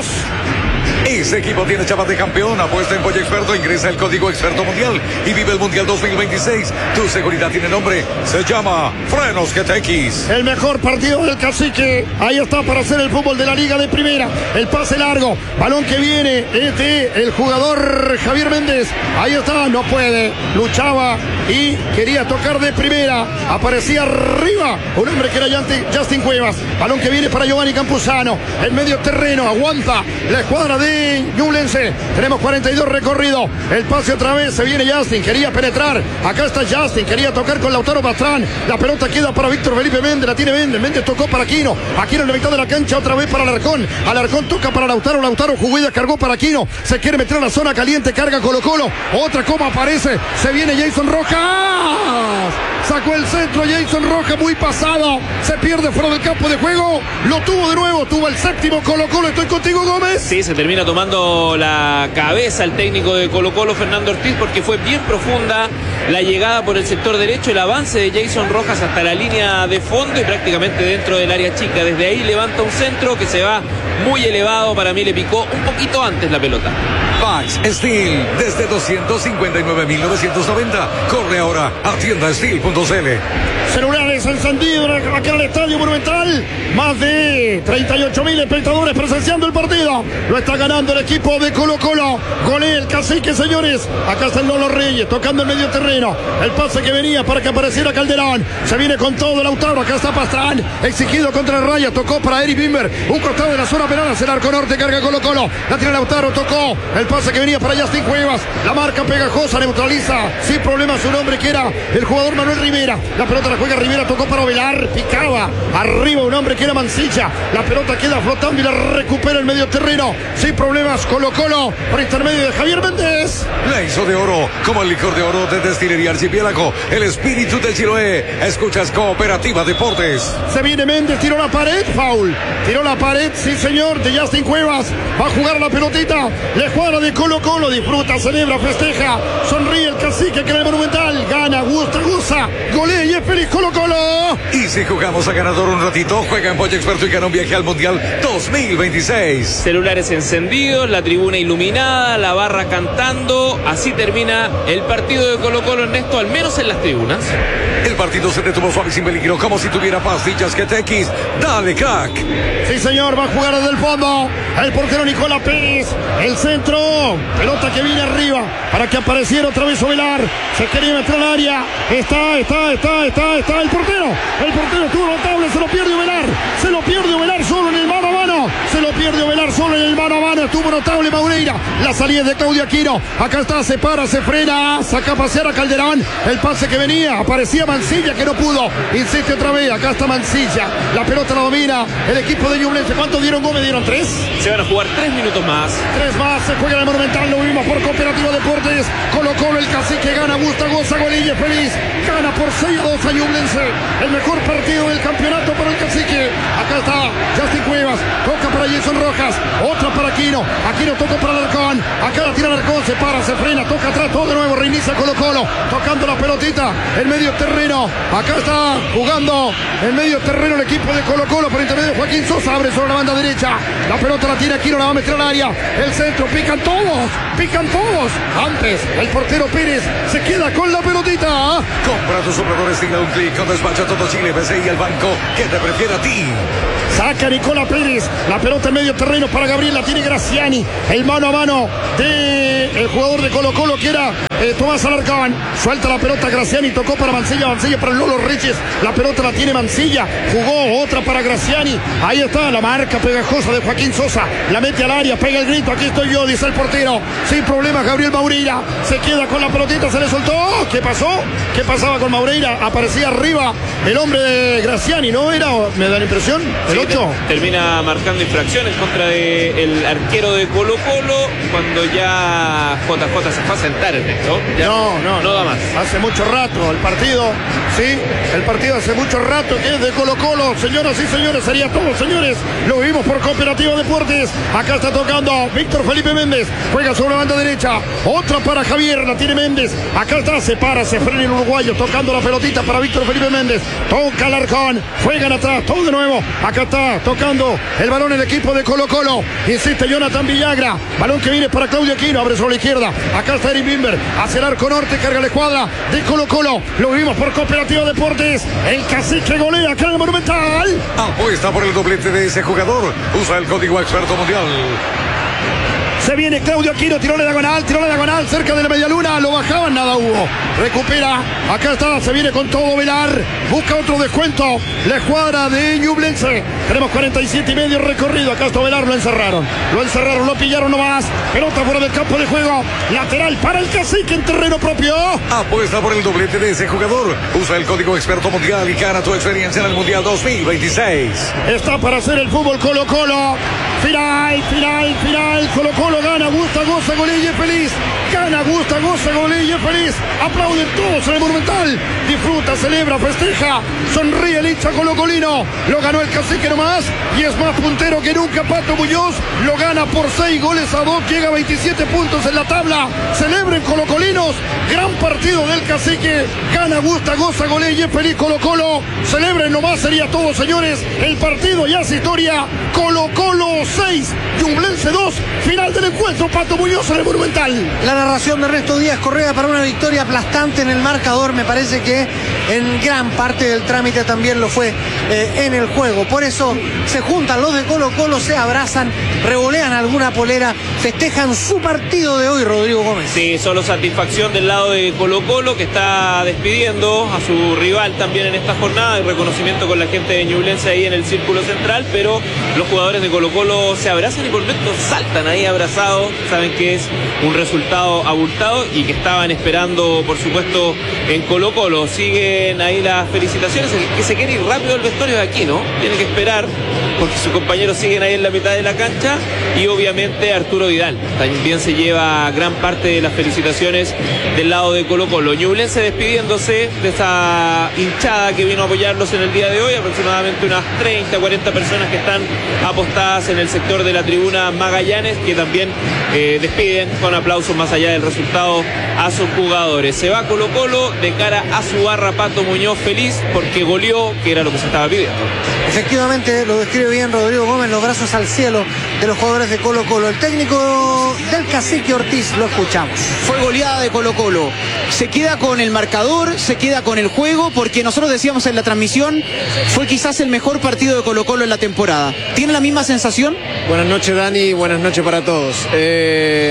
Ese equipo tiene chapas de campeón. Apuesta en Pollo Experto, ingresa el código Experto Mundial y vive el Mundial dos mil veintiséis. Tu seguridad tiene nombre, se llama Frenos G T X. El mejor partido del Cacique. Ahí está para hacer el fútbol de la Liga de Primera. El pase largo, balón que viene es de el jugador Javier Méndez. Ahí está, no puede. Luchaba y quería tocar de primera. Aparecía arriba un hombre que era Justin Cuevas. Balón que viene para Giovanni Campuzano. En medio terreno, aguanta la escuadra de Ñublense. Tenemos cuarenta y dos recorrido. El pase otra vez, se viene Justin, quería penetrar. Acá está Justin, quería tocar con Lautaro Pastrán. La pelota queda para Víctor Felipe Méndez, la tiene Méndez. Méndez tocó para Aquino. Aquino en la mitad de la cancha, otra vez para Alarcón. Alarcón toca para Lautaro. Lautaro jugó y descargó para Aquino. Se quiere meter a la zona caliente, carga Colo Colo. Otra coma aparece. Se viene Jason Rojas. Sacó el centro Jason Rojas, muy pasado. Se pierde fuera del campo de juego. Lo tuvo de nuevo, tuvo el séptimo Colo Colo. Estoy contigo, Gómez. Sí, se termina tomando la cabeza el técnico de Colo Colo, Fernando Ortiz, porque fue bien profunda la llegada por el sector derecho, el avance de Jason Rojas hasta la línea de fondo y prácticamente dentro del área chica. Desde ahí levanta un centro que se va muy elevado. Para mí le picó un poquito antes la pelota. Max Steel, desde doscientos cincuenta y nueve mil novecientos noventa. Corre ahora a tienda steel punto c l. Celulares encendidos aquí en el Estadio Monumental. Más de treinta y ocho mil espectadores presenciando el partido. Lo está ganando el equipo de Colo Colo. Golea el Cacique, señores. Acá está el Lolo Reyes tocando el medio terreno. El pase que venía para que apareciera Calderón. Se viene con todo Lautaro. Acá está Pastrán. Exigido contra el raya. Tocó para Eric Bimber. Un costado de la zona penal. Hacia el arco norte. Carga Colo Colo. La tiene Lautaro. Tocó. El pase que venía para Justin Cuevas. La marca pegajosa. Neutraliza sin problema su nombre, que era el jugador Manuel Rivera. La pelota la juega Rivera. Tocó para Ovelar. Picaba. Arriba un hombre que era Mancilla. La pelota queda flotando y la recupera el medio terreno. Sin problemas. Colo Colo por intermedio de Javier Méndez. La hizo de oro, como el licor de oro de Destilería Archipiélago, el espíritu de Chiloé. Escuchas Cooperativa Deportes. Se viene Méndez, tiró la pared, foul. Tiró la pared, sí señor, de Justin Cuevas. Va a jugar la pelotita. La escuadra de Colo Colo disfruta, celebra, festeja. Sonríe el Cacique que en el Monumental. Gana, gusta, goza. Golea y es feliz Colo Colo. Y si jugamos a ganador un ratito, juega en Pollo Experto y gana un viaje al Mundial dos mil veintiséis. Celulares encendidos, la tribuna iluminada, la barra cantando. Así termina el partido de Colo Colo, Ernesto, al menos en las tribunas. El partido se detuvo suave y sin peligro, como si tuviera pastillas G T X. Dale, crack. Sí, señor, va a jugar desde el fondo. El portero Nicolás Pérez. El centro. Pelota que viene arriba para que apareciera otra vez Ovelar. Se quería meter al área. Está, está, está, está, está el portero. El portero estuvo notable. Se lo pierde Ovelar. Se lo pierde Ovelar solo en el mano a mano. no, se lo pierde Ovelar solo en el mano a mano. Estuvo notable Maureira. La salida de Claudio Aquino. Acá está, se para, se frena, saca a pasear a Calderón. El pase que venía, aparecía Mancilla que no pudo. Insiste otra vez, acá está Mancilla. La pelota la domina el equipo de Ñublense. ¿Cuántos dieron, Gómez? ¿Dieron tres? Se van a jugar tres minutos más. Tres más, se juega en el Monumental, lo vimos por Cooperativa Deportes. Colo Colo, el cacique gana, gusta, goza, Golille feliz. Gana por seis a dos a Ñublense. El mejor partido del campeonato para el cacique. Acá está Justin Cuevas, toca para Jason Rojas, otra para Aquino. Aquino toca para Alarcón. Acá la tira Alarcón, se para, se frena, toca atrás, todo de nuevo, reinicia Colo Colo. Tocando la pelotita, en medio terreno. Acá está jugando en medio terreno el equipo de Colo Colo por intermedio de Joaquín Sosa. Abre sobre la banda derecha. La pelota la tiene Aquino, la va a meter al área. El centro, pican todos, pican todos. Antes, el portero Pérez se queda con la pelotita. Compra tus operadores, tira un clic con Despacho Todo Chile, B C I, el banco que te prefiere a ti. Saca Nicola Pérez, la pelota en medio terreno para Gabriel, la tiene Graciani, el mano a mano de el jugador de Colo Colo que era eh, Tomás Alarcón, suelta la pelota Graciani, tocó para Mancilla, Mancilla para Lolo Reyes, la pelota la tiene Mancilla, jugó otra para Graciani, ahí está la marca pegajosa de Joaquín Sosa, la mete al área, pega el grito, aquí estoy yo, dice el portero, sin problemas Gabriel Maureira, se queda con la pelotita, se le soltó, ¿qué pasó? ¿Qué pasaba con Maureira? Aparecía arriba el hombre de Graciani, ¿no era? ¿Me da la impresión? El ocho. Termina marcando infracciones contra de el arquero de Colo Colo cuando ya J J se fue a sentar en esto. Ya no, no, no da más. Hace mucho rato el partido, sí, el partido hace mucho rato que es de Colo Colo. Señoras y señores, sería todo, señores. Lo vimos por Cooperativa Deportes. Acá está tocando Víctor Felipe Méndez. Juega sobre la banda derecha. Otra para Javier, la tiene Méndez. Acá está, se para, se frena el uruguayo, tocando la pelotita para Víctor Felipe Méndez. Toca Alarcón, juegan atrás, todo de nuevo. Acá está tocando el balón el equipo de Colo Colo. Insiste Jonathan Villagra. Balón que viene para Claudio Aquino, abre sobre la izquierda. Acá está Eric Bimber, hacia el arco norte, carga la escuadra de Colo Colo. Lo vimos por Cooperativa Deportes. El cacique golea acá en el Monumental. Apuesta por el doblete de ese jugador. Usa el código Experto Mundial. Se viene Claudio Aquino, tiró la diagonal, tiró la diagonal cerca de la media luna, lo bajaban, nada hubo. Recupera, acá está, se viene con todo Velar, busca otro descuento, la escuadra de Ñublense. Tenemos cuarenta y siete y medio recorrido, acá está Velar, lo encerraron, lo encerraron, lo pillaron nomás. Pelota fuera del campo de juego, lateral para el cacique en terreno propio. Apuesta por el doblete de ese jugador. Usa el código Experto Mundial y gana tu experiencia en el Mundial dos mil veintiséis. Está para hacer el fútbol Colo Colo. Final, final, final. Colo Colo gana, gusta, goza, Golille feliz. Gana, gusta, goza, Golille feliz. Aplauden todos en el Monumental. Disfruta, celebra, festeja. Sonríe el hincha colocolino. Lo ganó el cacique nomás. Y es más puntero que nunca Pato Muñoz. Lo gana por seis goles a dos. Llega a veintisiete puntos en la tabla. Celebren colocolinos. Gran partido del cacique. Gana, gusta, goza, Golille feliz Colo Colo. Celebren nomás, sería todo, señores. El partido ya es historia. Colo Colo seis, Ñublense dos. Final del encuentro, Pato Muñoz en el Monumental. La narración de Ernesto Díaz Correa para una victoria aplastante en el marcador. Me parece que en gran parte del trámite también lo fue eh, en el juego. Por eso se juntan los de Colo Colo, se abrazan, revolean alguna polera, festejan su partido de hoy, Rodrigo Gómez. Sí, solo satisfacción del lado de Colo Colo, que está despidiendo a su rival también en esta jornada, y reconocimiento con la gente de Ñublense ahí en el círculo central, pero los jugadores de Colo Colo se abrazan y por momentos saltan ahí abrazados, saben que es un resultado abultado y que estaban esperando, por supuesto, en Colo Colo. Siguen ahí las felicitaciones, el que se quiere ir rápido al vestuario de aquí, ¿no? Tiene que esperar porque sus compañeros siguen ahí en la mitad de la cancha, y obviamente Arturo Vidal también se lleva gran parte de las felicitaciones del lado de Colo Colo. Ñublense despidiéndose de esa hinchada que vino a apoyarlos en el día de hoy, aproximadamente unas treinta, cuarenta personas que están apostadas en el sector de la tribuna Magallanes, que también eh, despiden con aplausos más allá del resultado a sus jugadores. Se va Colo Colo de cara a su barra, Pato Muñoz feliz porque goleó, que era lo que se estaba pidiendo. Efectivamente, lo describe bien Rodrigo Gómez, los brazos al cielo de los jugadores de Colo Colo. El técnico del cacique Ortiz, lo escuchamos. Fue goleada de Colo Colo. Se queda con el marcador, se queda con el juego, porque nosotros decíamos en la transmisión, fue quizás el mejor partido de Colo Colo en la temporada. ¿Tiene la misma sensación? Buenas noches, Dani, buenas noches para todos. Eh...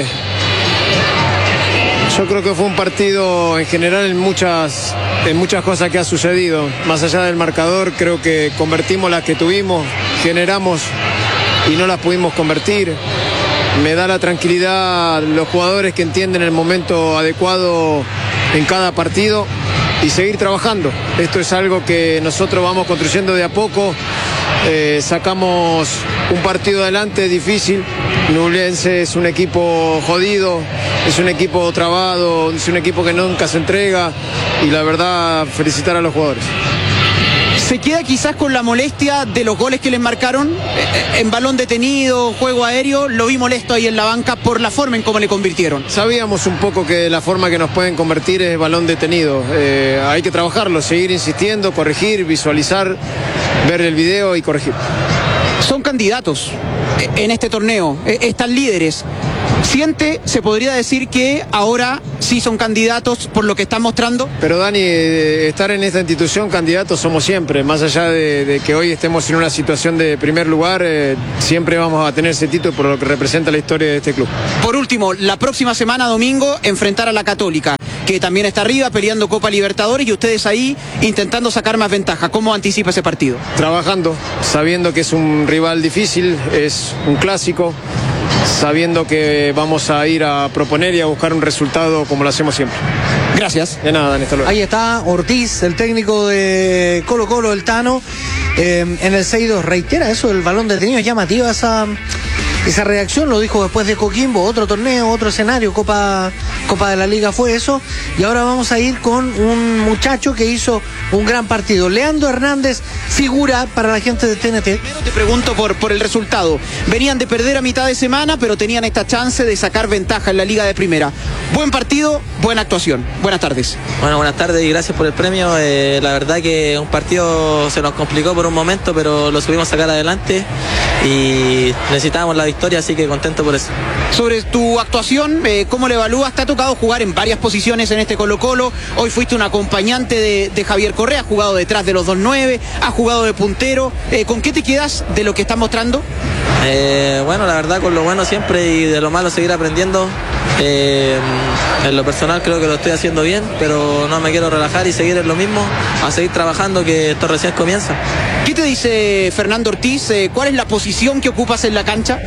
Yo creo que fue un partido en general en muchas, en muchas cosas que ha sucedido. Más allá del marcador, creo que convertimos las que tuvimos, generamos y no las pudimos convertir. Me da la tranquilidad los jugadores que entienden el momento adecuado en cada partido y seguir trabajando. Esto es algo que nosotros vamos construyendo de a poco. Eh, sacamos un partido adelante difícil. Ñublense es un equipo jodido, es un equipo trabado, es un equipo que nunca se entrega, y la verdad, felicitar a los jugadores. ¿Se queda quizás con la molestia de los goles que les marcaron? En balón detenido, juego aéreo, lo vi molesto ahí en la banca por la forma en cómo le convirtieron. Sabíamos un poco que la forma que nos pueden convertir es balón detenido. Eh, hay que trabajarlo, seguir insistiendo, corregir, visualizar, ver el video y corregir. Son candidatos en este torneo, están líderes. ¿Siente, se podría decir que ahora sí son candidatos por lo que están mostrando? Pero Dani, eh, estar en esta institución candidatos somos siempre, más allá de, de que hoy estemos en una situación de primer lugar, eh, siempre vamos a tener ese título por lo que representa la historia de este club. Por último, la próxima semana, domingo, enfrentar a la Católica, que también está arriba peleando Copa Libertadores, y ustedes ahí intentando sacar más ventaja. ¿Cómo anticipa ese partido? Trabajando, sabiendo que es un rival difícil, es un clásico, sabiendo que vamos a ir a proponer y a buscar un resultado como lo hacemos siempre. Gracias. De nada, Dani, hasta luego. Ahí está Ortiz, el técnico de Colo Colo, el Tano, eh, en el seis dos. Reitera eso, el balón detenido, es llamativa esa, esa reacción, lo dijo después de Coquimbo, otro torneo, otro escenario, Copa, Copa de la Liga fue eso. Y ahora vamos a ir con un muchacho que hizo un gran partido. Leandro Hernández, figura para la gente de T N T. Primero te pregunto por, por el resultado. Venían de perder a mitad de semana, pero tenían esta chance de sacar ventaja en la Liga de Primera. Buen partido, buena actuación. Buenas tardes. Bueno, buenas tardes y gracias por el premio. Eh, la verdad que un partido se nos complicó por un momento, pero lo supimos sacar adelante y necesitábamos la victoria, así que contento por eso. Sobre tu actuación, eh, ¿cómo le evalúas? Te ha tocado jugar en varias posiciones en este Colo Colo. Hoy fuiste un acompañante de, de Javier Correa, has jugado detrás de los dos nueve, has jugado de puntero. Eh, ¿Con qué te quedas de lo que estás mostrando? Eh, bueno, la verdad, con lo bueno siempre y de lo malo seguir aprendiendo. Eh, en lo personal creo que lo estoy haciendo bien, pero no me quiero relajar y seguir en lo mismo, a seguir trabajando, que esto recién comienza. ¿Qué te dice Fernando Ortiz? Eh, ¿Cuál es la posición que ocupas en la cancha?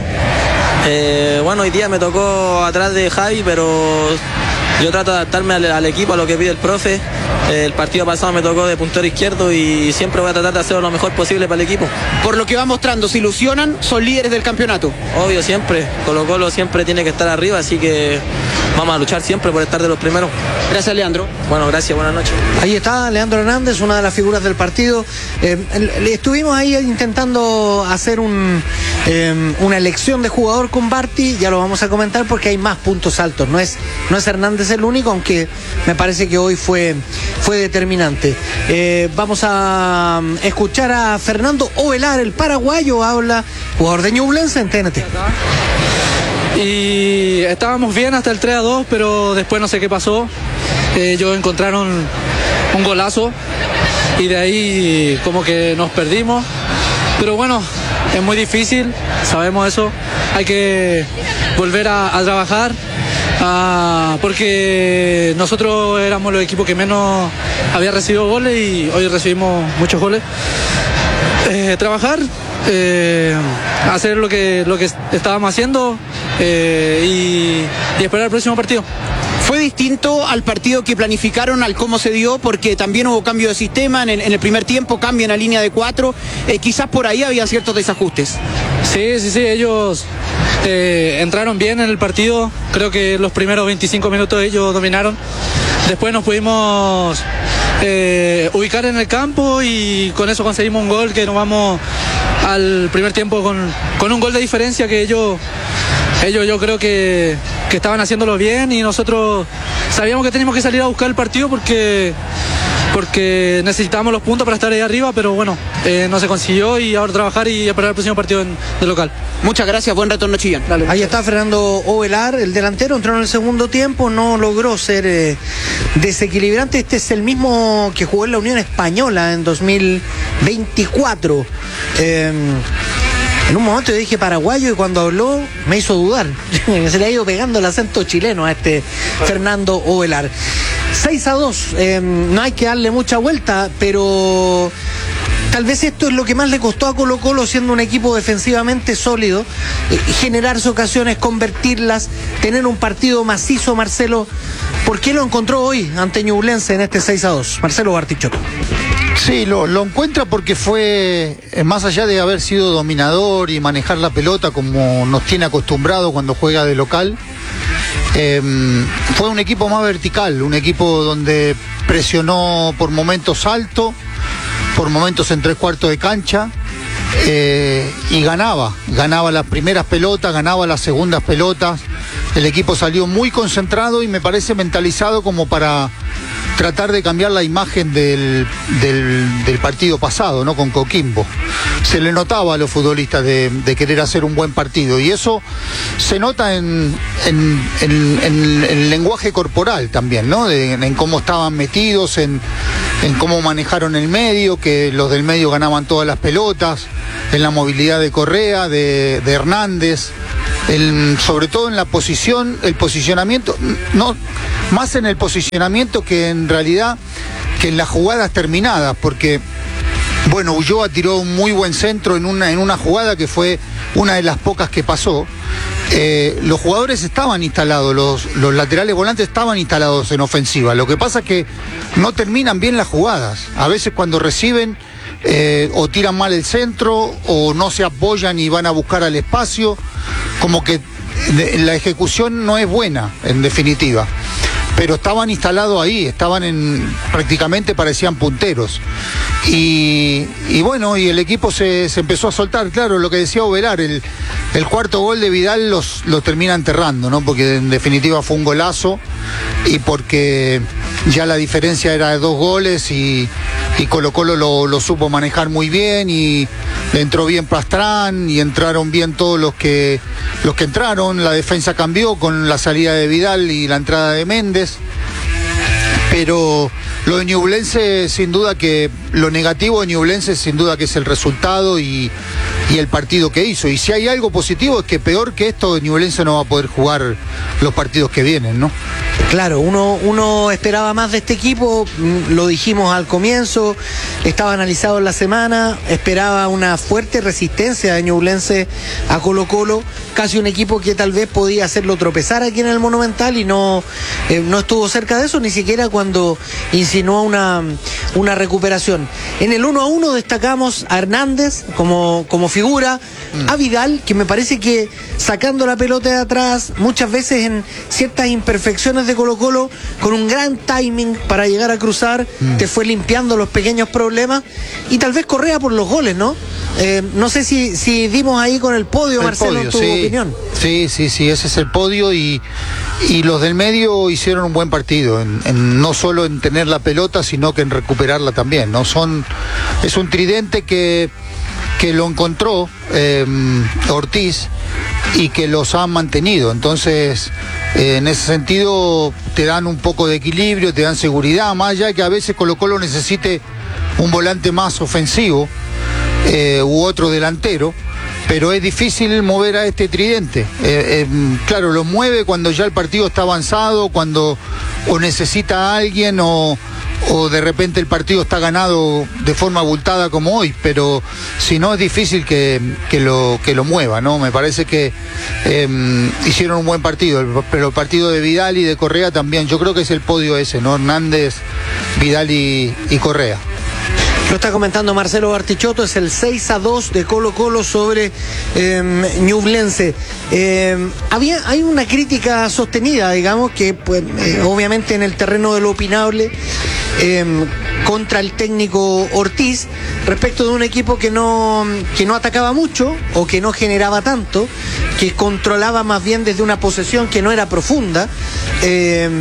Eh, bueno, hoy día me tocó atrás de Javi, pero yo trato de adaptarme al, al equipo, a lo que pide el profe. Eh, el partido pasado me tocó de puntero izquierdo y siempre voy a tratar de hacer lo mejor posible para el equipo. Por lo que va mostrando, ¿se ilusionan? ¿Son líderes del campeonato? Obvio, siempre. Colo Colo siempre tiene que estar arriba, así que vamos a luchar siempre por estar de los primeros. Gracias, Leandro. Bueno, gracias, buenas noches. Ahí está Leandro Hernández, una de las figuras del partido. Eh, le estuvimos ahí intentando hacer un, eh, una elección de jugador con Barty, ya lo vamos a comentar porque hay más puntos altos. No es, no es Hernández el único, aunque me parece que hoy fue, fue determinante. Eh, vamos a escuchar a Fernando Ovelar, el paraguayo, habla, jugador de Ñublense en T N T. Y estábamos bien hasta el tres a dos, pero después no sé qué pasó. Eh, ellos encontraron un golazo y de ahí como que nos perdimos. Pero bueno, es muy difícil, sabemos eso. Hay que volver a, a trabajar, a, porque nosotros éramos los equipos que menos había recibido goles y hoy recibimos muchos goles. Eh, trabajar, eh, hacer lo que, lo que estábamos haciendo eh, y, y esperar el próximo partido. ¿Fue distinto al partido que planificaron, al cómo se dio? Porque también hubo cambio de sistema, en el, en el primer tiempo cambian a línea de cuatro, eh, quizás por ahí había ciertos desajustes. Sí, sí, sí, ellos eh, entraron bien en el partido, creo que los primeros veinticinco minutos ellos dominaron, después nos pudimos eh, ubicar en el campo y con eso conseguimos un gol que nos vamos al primer tiempo con, con un gol de diferencia que ellos... Ellos yo creo que, que estaban haciéndolo bien y nosotros sabíamos que teníamos que salir a buscar el partido porque, porque necesitábamos los puntos para estar ahí arriba, pero bueno, eh, no se consiguió y ahora trabajar y esperar el próximo partido en, de local. Muchas gracias, buen retorno, Chillán. Dale. Ahí está Fernando Ovelar, el delantero, entró en el segundo tiempo, no logró ser eh, desequilibrante. Este es el mismo que jugó en la Unión Española en dos mil veinticuatro. Eh, En un momento yo dije paraguayo y cuando habló me hizo dudar. Se le ha ido pegando el acento chileno a este Fernando Ovelar. seis a dos, eh, no hay que darle mucha vuelta, pero tal vez esto es lo que más le costó a Colo Colo, siendo un equipo defensivamente sólido, eh, generarse ocasiones, convertirlas, tener un partido macizo. Marcelo, ¿por qué lo encontró hoy ante Ñublense en este seis a dos? Marcelo Bartichotto. Sí, lo, lo encuentra porque fue, eh, más allá de haber sido dominador y manejar la pelota como nos tiene acostumbrado cuando juega de local, eh, fue un equipo más vertical, un equipo donde presionó por momentos alto, por momentos en tres cuartos de cancha, eh, y ganaba, ganaba las primeras pelotas, ganaba las segundas pelotas. El equipo salió muy concentrado y me parece mentalizado como para tratar de cambiar la imagen del, del, del partido pasado, ¿no? Con Coquimbo. Se le notaba a los futbolistas de, de querer hacer un buen partido, y eso se nota en, en, en, en, en el lenguaje corporal también, ¿no? De, en cómo estaban metidos, en, en cómo manejaron el medio, que los del medio ganaban todas las pelotas, en la movilidad de Correa, de, de Hernández. El, sobre todo en la posición, el posicionamiento, no, más en el posicionamiento que en realidad que en las jugadas terminadas, porque bueno, Ulloa tiró un muy buen centro en una, en una jugada que fue una de las pocas que pasó. Eh, los jugadores estaban instalados, los, los laterales volantes estaban instalados en ofensiva. Lo que pasa es que no terminan bien las jugadas. A veces cuando reciben eh, o tiran mal el centro o no se apoyan y van a buscar al espacio. Como que la ejecución no es buena, en definitiva. Pero estaban instalados ahí, estaban en, prácticamente parecían punteros. Y, y bueno, y el equipo se, se empezó a soltar, claro, lo que decía Ovelar, el, el cuarto gol de Vidal los, los termina enterrando, ¿no? Porque en definitiva fue un golazo y porque ya la diferencia era de dos goles y, y Colo Colo lo, lo supo manejar muy bien y le entró bien Pastrán y entraron bien todos los que, los que entraron. La defensa cambió con la salida de Vidal y la entrada de Méndez. Pero lo de Ñublense, sin duda que lo negativo de Ñublense sin duda que es el resultado y, y el partido que hizo. Y si hay algo positivo es que peor que esto Ñublense no va a poder jugar los partidos que vienen, ¿no? Claro, uno, uno esperaba más de este equipo, lo dijimos al comienzo, estaba analizado en la semana, esperaba una fuerte resistencia de Ñublense a Colo Colo, casi un equipo que tal vez podía hacerlo tropezar aquí en el Monumental y no, eh, no estuvo cerca de eso, ni siquiera cuando insinuó una, una recuperación. En el uno a uno destacamos a Hernández como, como figura, mm. a Vidal, que me parece que sacando la pelota de atrás, muchas veces en ciertas imperfecciones de Colo Colo, con un gran timing para llegar a cruzar, mm. te fue limpiando los pequeños problemas, y tal vez Correa por los goles, ¿no? Eh, no sé si, si dimos ahí con el podio, el Marcelo, podio, tu sí. opinión. Sí, sí, sí, ese es el podio y, y los del medio hicieron un buen partido, en, en, no solo en tener la pelota, sino que en recuperarla también, ¿no? Son, es un tridente que, que lo encontró eh, Ortiz y que los ha mantenido, entonces eh, en ese sentido te dan un poco de equilibrio, te dan seguridad, más allá de que a veces Colo Colo necesite un volante más ofensivo eh, u otro delantero, pero es difícil mover a este tridente. Eh, eh, claro, lo mueve cuando ya el partido está avanzado, cuando o necesita a alguien o, o de repente el partido está ganado de forma abultada como hoy, pero si no es difícil que, que, lo, que lo mueva, ¿no? Me parece que eh, hicieron un buen partido, pero el partido de Vidal y de Correa también, yo creo que es el podio ese, ¿no? Hernández, Vidal y, y Correa. Lo está comentando Marcelo Bartichotto, es el seis a dos de Colo Colo sobre eh, Ñublense. Eh, había, hay una crítica sostenida, digamos, que pues, eh, obviamente en el terreno de lo opinable, eh, contra el técnico Ortiz, respecto de un equipo que no, que no atacaba mucho o que no generaba tanto, que controlaba más bien desde una posesión que no era profunda. Eh,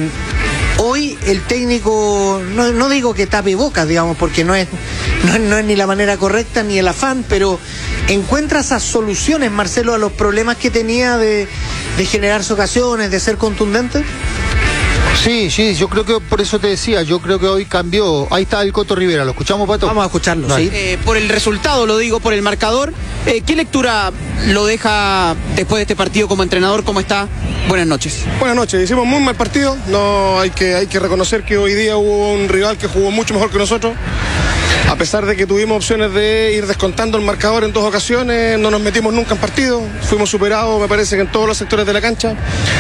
Hoy el técnico, no, no digo que tape bocas, digamos, porque no es, no, no es ni la manera correcta ni el afán, pero encuentra esas soluciones, Marcelo, a los problemas que tenía de, de generarse ocasiones, de ser contundente. Sí, sí, yo creo que por eso te decía, yo creo que hoy cambió. Ahí está el Coto Rivera, ¿lo escuchamos, Pato? Vamos a escucharlo, Vale. sí. Eh, por el resultado, lo digo, por el marcador, eh, ¿qué lectura lo deja después de este partido como entrenador? ¿Cómo está? Buenas noches. Buenas noches, hicimos muy mal partido, no hay que, hay que reconocer que hoy día hubo un rival que jugó mucho mejor que nosotros. A pesar de que tuvimos opciones de ir descontando el marcador en dos ocasiones, no nos metimos nunca en partido. Fuimos superados, me parece que en todos los sectores de la cancha.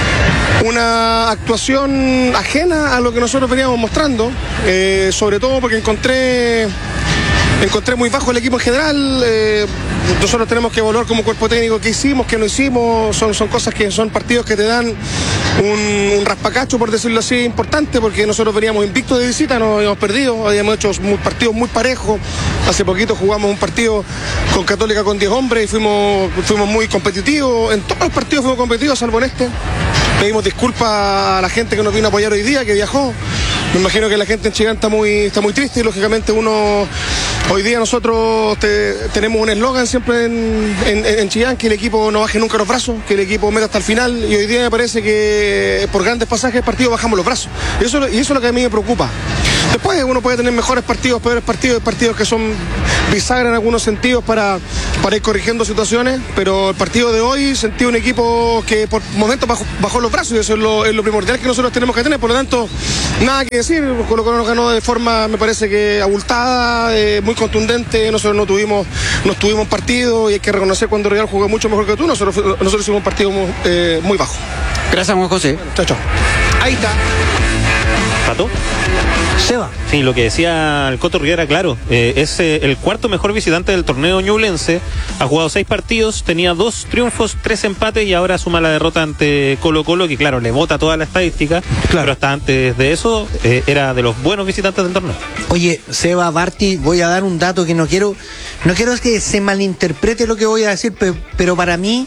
Una actuación ajena a lo que nosotros veníamos mostrando, eh, sobre todo porque encontré... Encontré muy bajo el equipo en general. Eh, nosotros tenemos que evaluar como cuerpo técnico qué hicimos, qué no hicimos. Son, son cosas que son partidos que te dan un, un raspacacho, por decirlo así, importante, porque nosotros veníamos invictos de visita, nos habíamos perdido, habíamos hecho muy, partidos muy parejos. Hace poquito jugamos un partido con Católica con diez hombres y fuimos, fuimos muy competitivos. En todos los partidos fuimos competitivos, salvo en este. Pedimos disculpas a la gente que nos vino a apoyar hoy día, que viajó. Me imagino que la gente en Chillán está muy, está muy triste y lógicamente uno... Hoy día nosotros te, tenemos un eslogan siempre en, en, en Chillán, que el equipo no baje nunca los brazos, que el equipo meta hasta el final, y hoy día me parece que por grandes pasajes del partido bajamos los brazos. Y eso, y eso es lo que a mí me preocupa. Después uno puede tener mejores partidos, peores partidos, partidos que son bisagra en algunos sentidos para, para ir corrigiendo situaciones, pero el partido de hoy sentí un equipo que por momentos bajó, bajó los brazos, y eso es lo, es lo primordial que nosotros tenemos que tener. Por lo tanto, nada que decir. Colo Colo nos ganó de forma, me parece que abultada, eh, muy contundente. Nosotros no tuvimos, no tuvimos partido, y hay que reconocer cuando Real jugó mucho mejor que tú. Nosotros, nosotros hicimos un partido muy, eh, muy bajo. Gracias, Juan José. Chao, chao. Ahí está. ¿Pato? Seba. Sí, lo que decía el Coto Rivera, claro, eh, es eh, el cuarto mejor visitante del torneo ñublense. Ha jugado seis partidos, tenía dos triunfos, tres empates, y ahora suma la derrota ante Colo Colo, que claro, le bota toda la estadística, claro. Pero hasta antes de eso eh, era de los buenos visitantes del torneo. Oye, Seba, Barty, voy a dar un dato que no quiero, no quiero que se malinterprete lo que voy a decir, pero, pero para mí,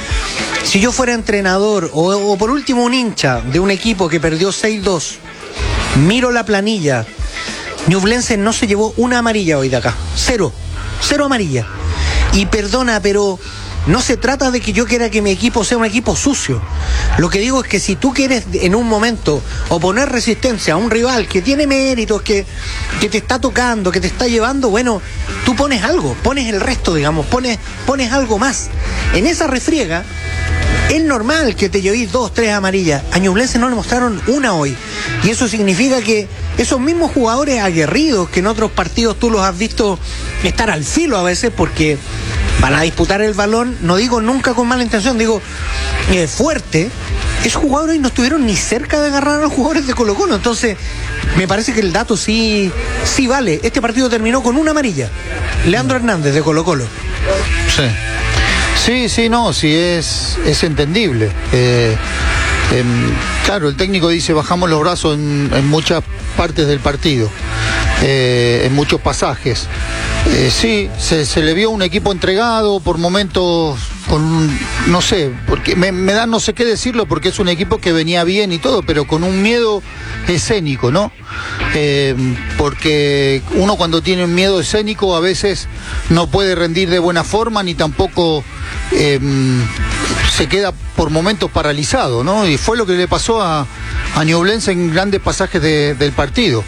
si yo fuera entrenador o, o por último un hincha de un equipo que perdió seis dos, miro la planilla, Ñublense no se llevó una amarilla hoy de acá, cero, cero amarilla. Y perdona, pero no se trata de que yo quiera que mi equipo sea un equipo sucio. Lo que digo es que si tú quieres en un momento oponer resistencia a un rival que tiene méritos, que, que te está tocando, que te está llevando, bueno, tú pones algo, pones el resto, digamos, pones, pones algo más. En esa refriega es normal que te llevéis dos, tres amarillas. A Ñublense no le mostraron una hoy. Y eso significa que esos mismos jugadores aguerridos que en otros partidos tú los has visto estar al filo a veces porque van a disputar el balón, no digo nunca con mala intención, digo eh, fuerte, esos jugadores no estuvieron ni cerca de agarrar a los jugadores de Colo Colo. Entonces me parece que el dato sí, sí vale. Este partido terminó con una amarilla. Leandro Hernández de Colo Colo. Sí. Sí, sí, no, sí es, es entendible. Eh, eh, claro, el técnico dice bajamos los brazos en, en muchas partes del partido, eh, en muchos pasajes. Eh, sí, se, se le vio un equipo entregado por momentos con, no sé, porque me, me da no sé qué decirlo, porque es un equipo que venía bien y todo, pero con un miedo escénico, ¿no? Eh, porque uno cuando tiene un miedo escénico a veces no puede rendir de buena forma, ni tampoco eh, se queda por momentos paralizado, ¿no? Y fue lo que le pasó a, a Ñublense en grandes pasajes de, del partido.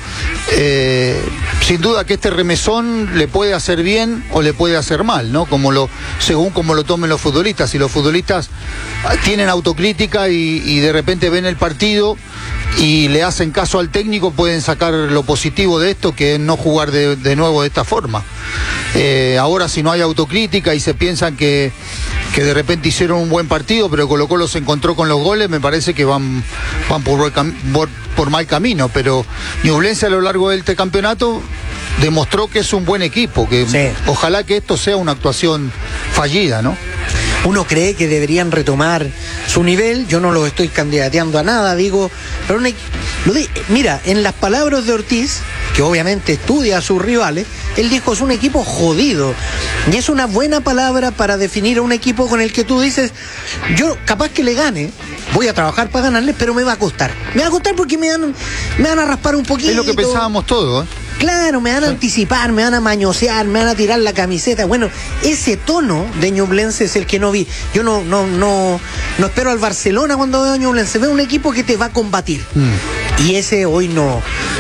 Eh, sin duda que este remesón le puede hacer bien o le puede hacer mal, ¿no? Como lo, según como lo tomen los futbolistas. Si los futbolistas tienen autocrítica y, y de repente ven el partido y le hacen caso al técnico, pueden sacar lo positivo de esto, que es no jugar de, de nuevo de esta forma. Eh, ahora si no hay autocrítica y se piensan que, que de repente hicieron un buen partido, pero Colo Colo se encontró con los goles, me parece que van, van por, por, por mal camino. Pero Ñublense a lo largo de este campeonato demostró que es un buen equipo, que sí. Ojalá que esto sea una actuación fallida, ¿no? Uno cree que deberían retomar su nivel, yo no los estoy candidateando a nada, digo, pero una, lo di, mira, en las palabras de Ortiz, que obviamente estudia a sus rivales, él dijo es un equipo jodido, y es una buena palabra para definir a un equipo con el que tú dices, yo capaz que le gane, voy a trabajar para ganarle, pero me va a costar, me va a costar porque me van, me van a raspar un poquito. Es lo que pensábamos todos, ¿eh? Claro, me van a sí. anticipar, me van a mañosear, me van a tirar la camiseta. Bueno, ese tono de Ñublense es el que no vi. Yo no, no, no, no espero al Barcelona cuando veo a Ñublense. Veo un equipo que te va a combatir. Mm. Y ese hoy no,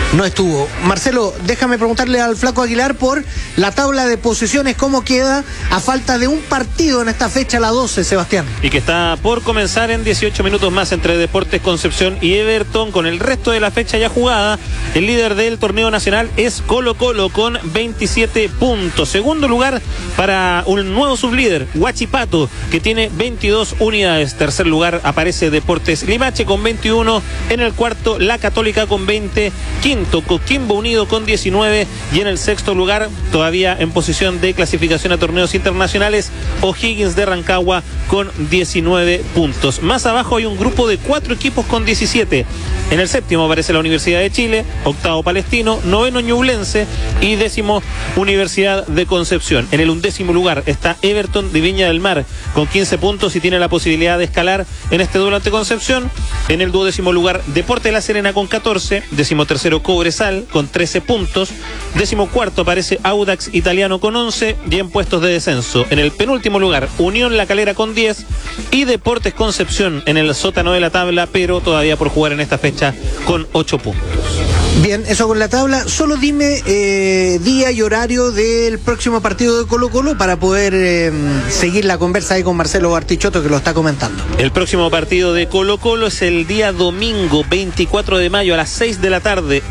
no estuvo. Marcelo, déjame preguntarle al Flaco Aguilar por la tabla de posiciones, cómo queda a falta de un partido en esta fecha, la doce, Sebastián. Y que está por comenzar en dieciocho minutos más entre Deportes Concepción y Everton. Con el resto de la fecha ya jugada, el líder del torneo nacional es Colo Colo con veintisiete puntos. Segundo lugar para un nuevo sublíder, Huachipato, que tiene veintidós unidades. Tercer lugar aparece Deportes Limache con veintiuno. En el cuarto, La Católica con veinte. Quinto, Coquimbo Unido con diecinueve. Y en el sexto lugar, todavía en posición de clasificación a torneos internacionales, O'Higgins de Rancagua con diecinueve puntos. Más abajo hay un grupo de cuatro equipos con diecisiete. En el séptimo aparece la Universidad de Chile, octavo Palestino, noveno Ñublense y décimo Universidad de Concepción. En el undécimo lugar está Everton de Viña del Mar con quince puntos y tiene la posibilidad de escalar en este duelo ante Concepción. En el duodécimo lugar, Deportes La Serena con catorce, décimo tercero Cobresal con trece puntos, décimo cuarto aparece Audax Italiano con once y en puestos de descenso. En el penúltimo lugar, Unión La Calera con diez y Deportes Concepción en el sótano de la tabla, pero todavía por jugar en esta fecha con ocho puntos. Bien, eso con la tabla. Solo dime eh, día y horario del próximo partido de Colo Colo para poder eh, seguir la conversa ahí con Marcelo Bartichotto, que lo está comentando. El próximo partido de Colo Colo es el día domingo veinticuatro de mayo a las seis de la tarde.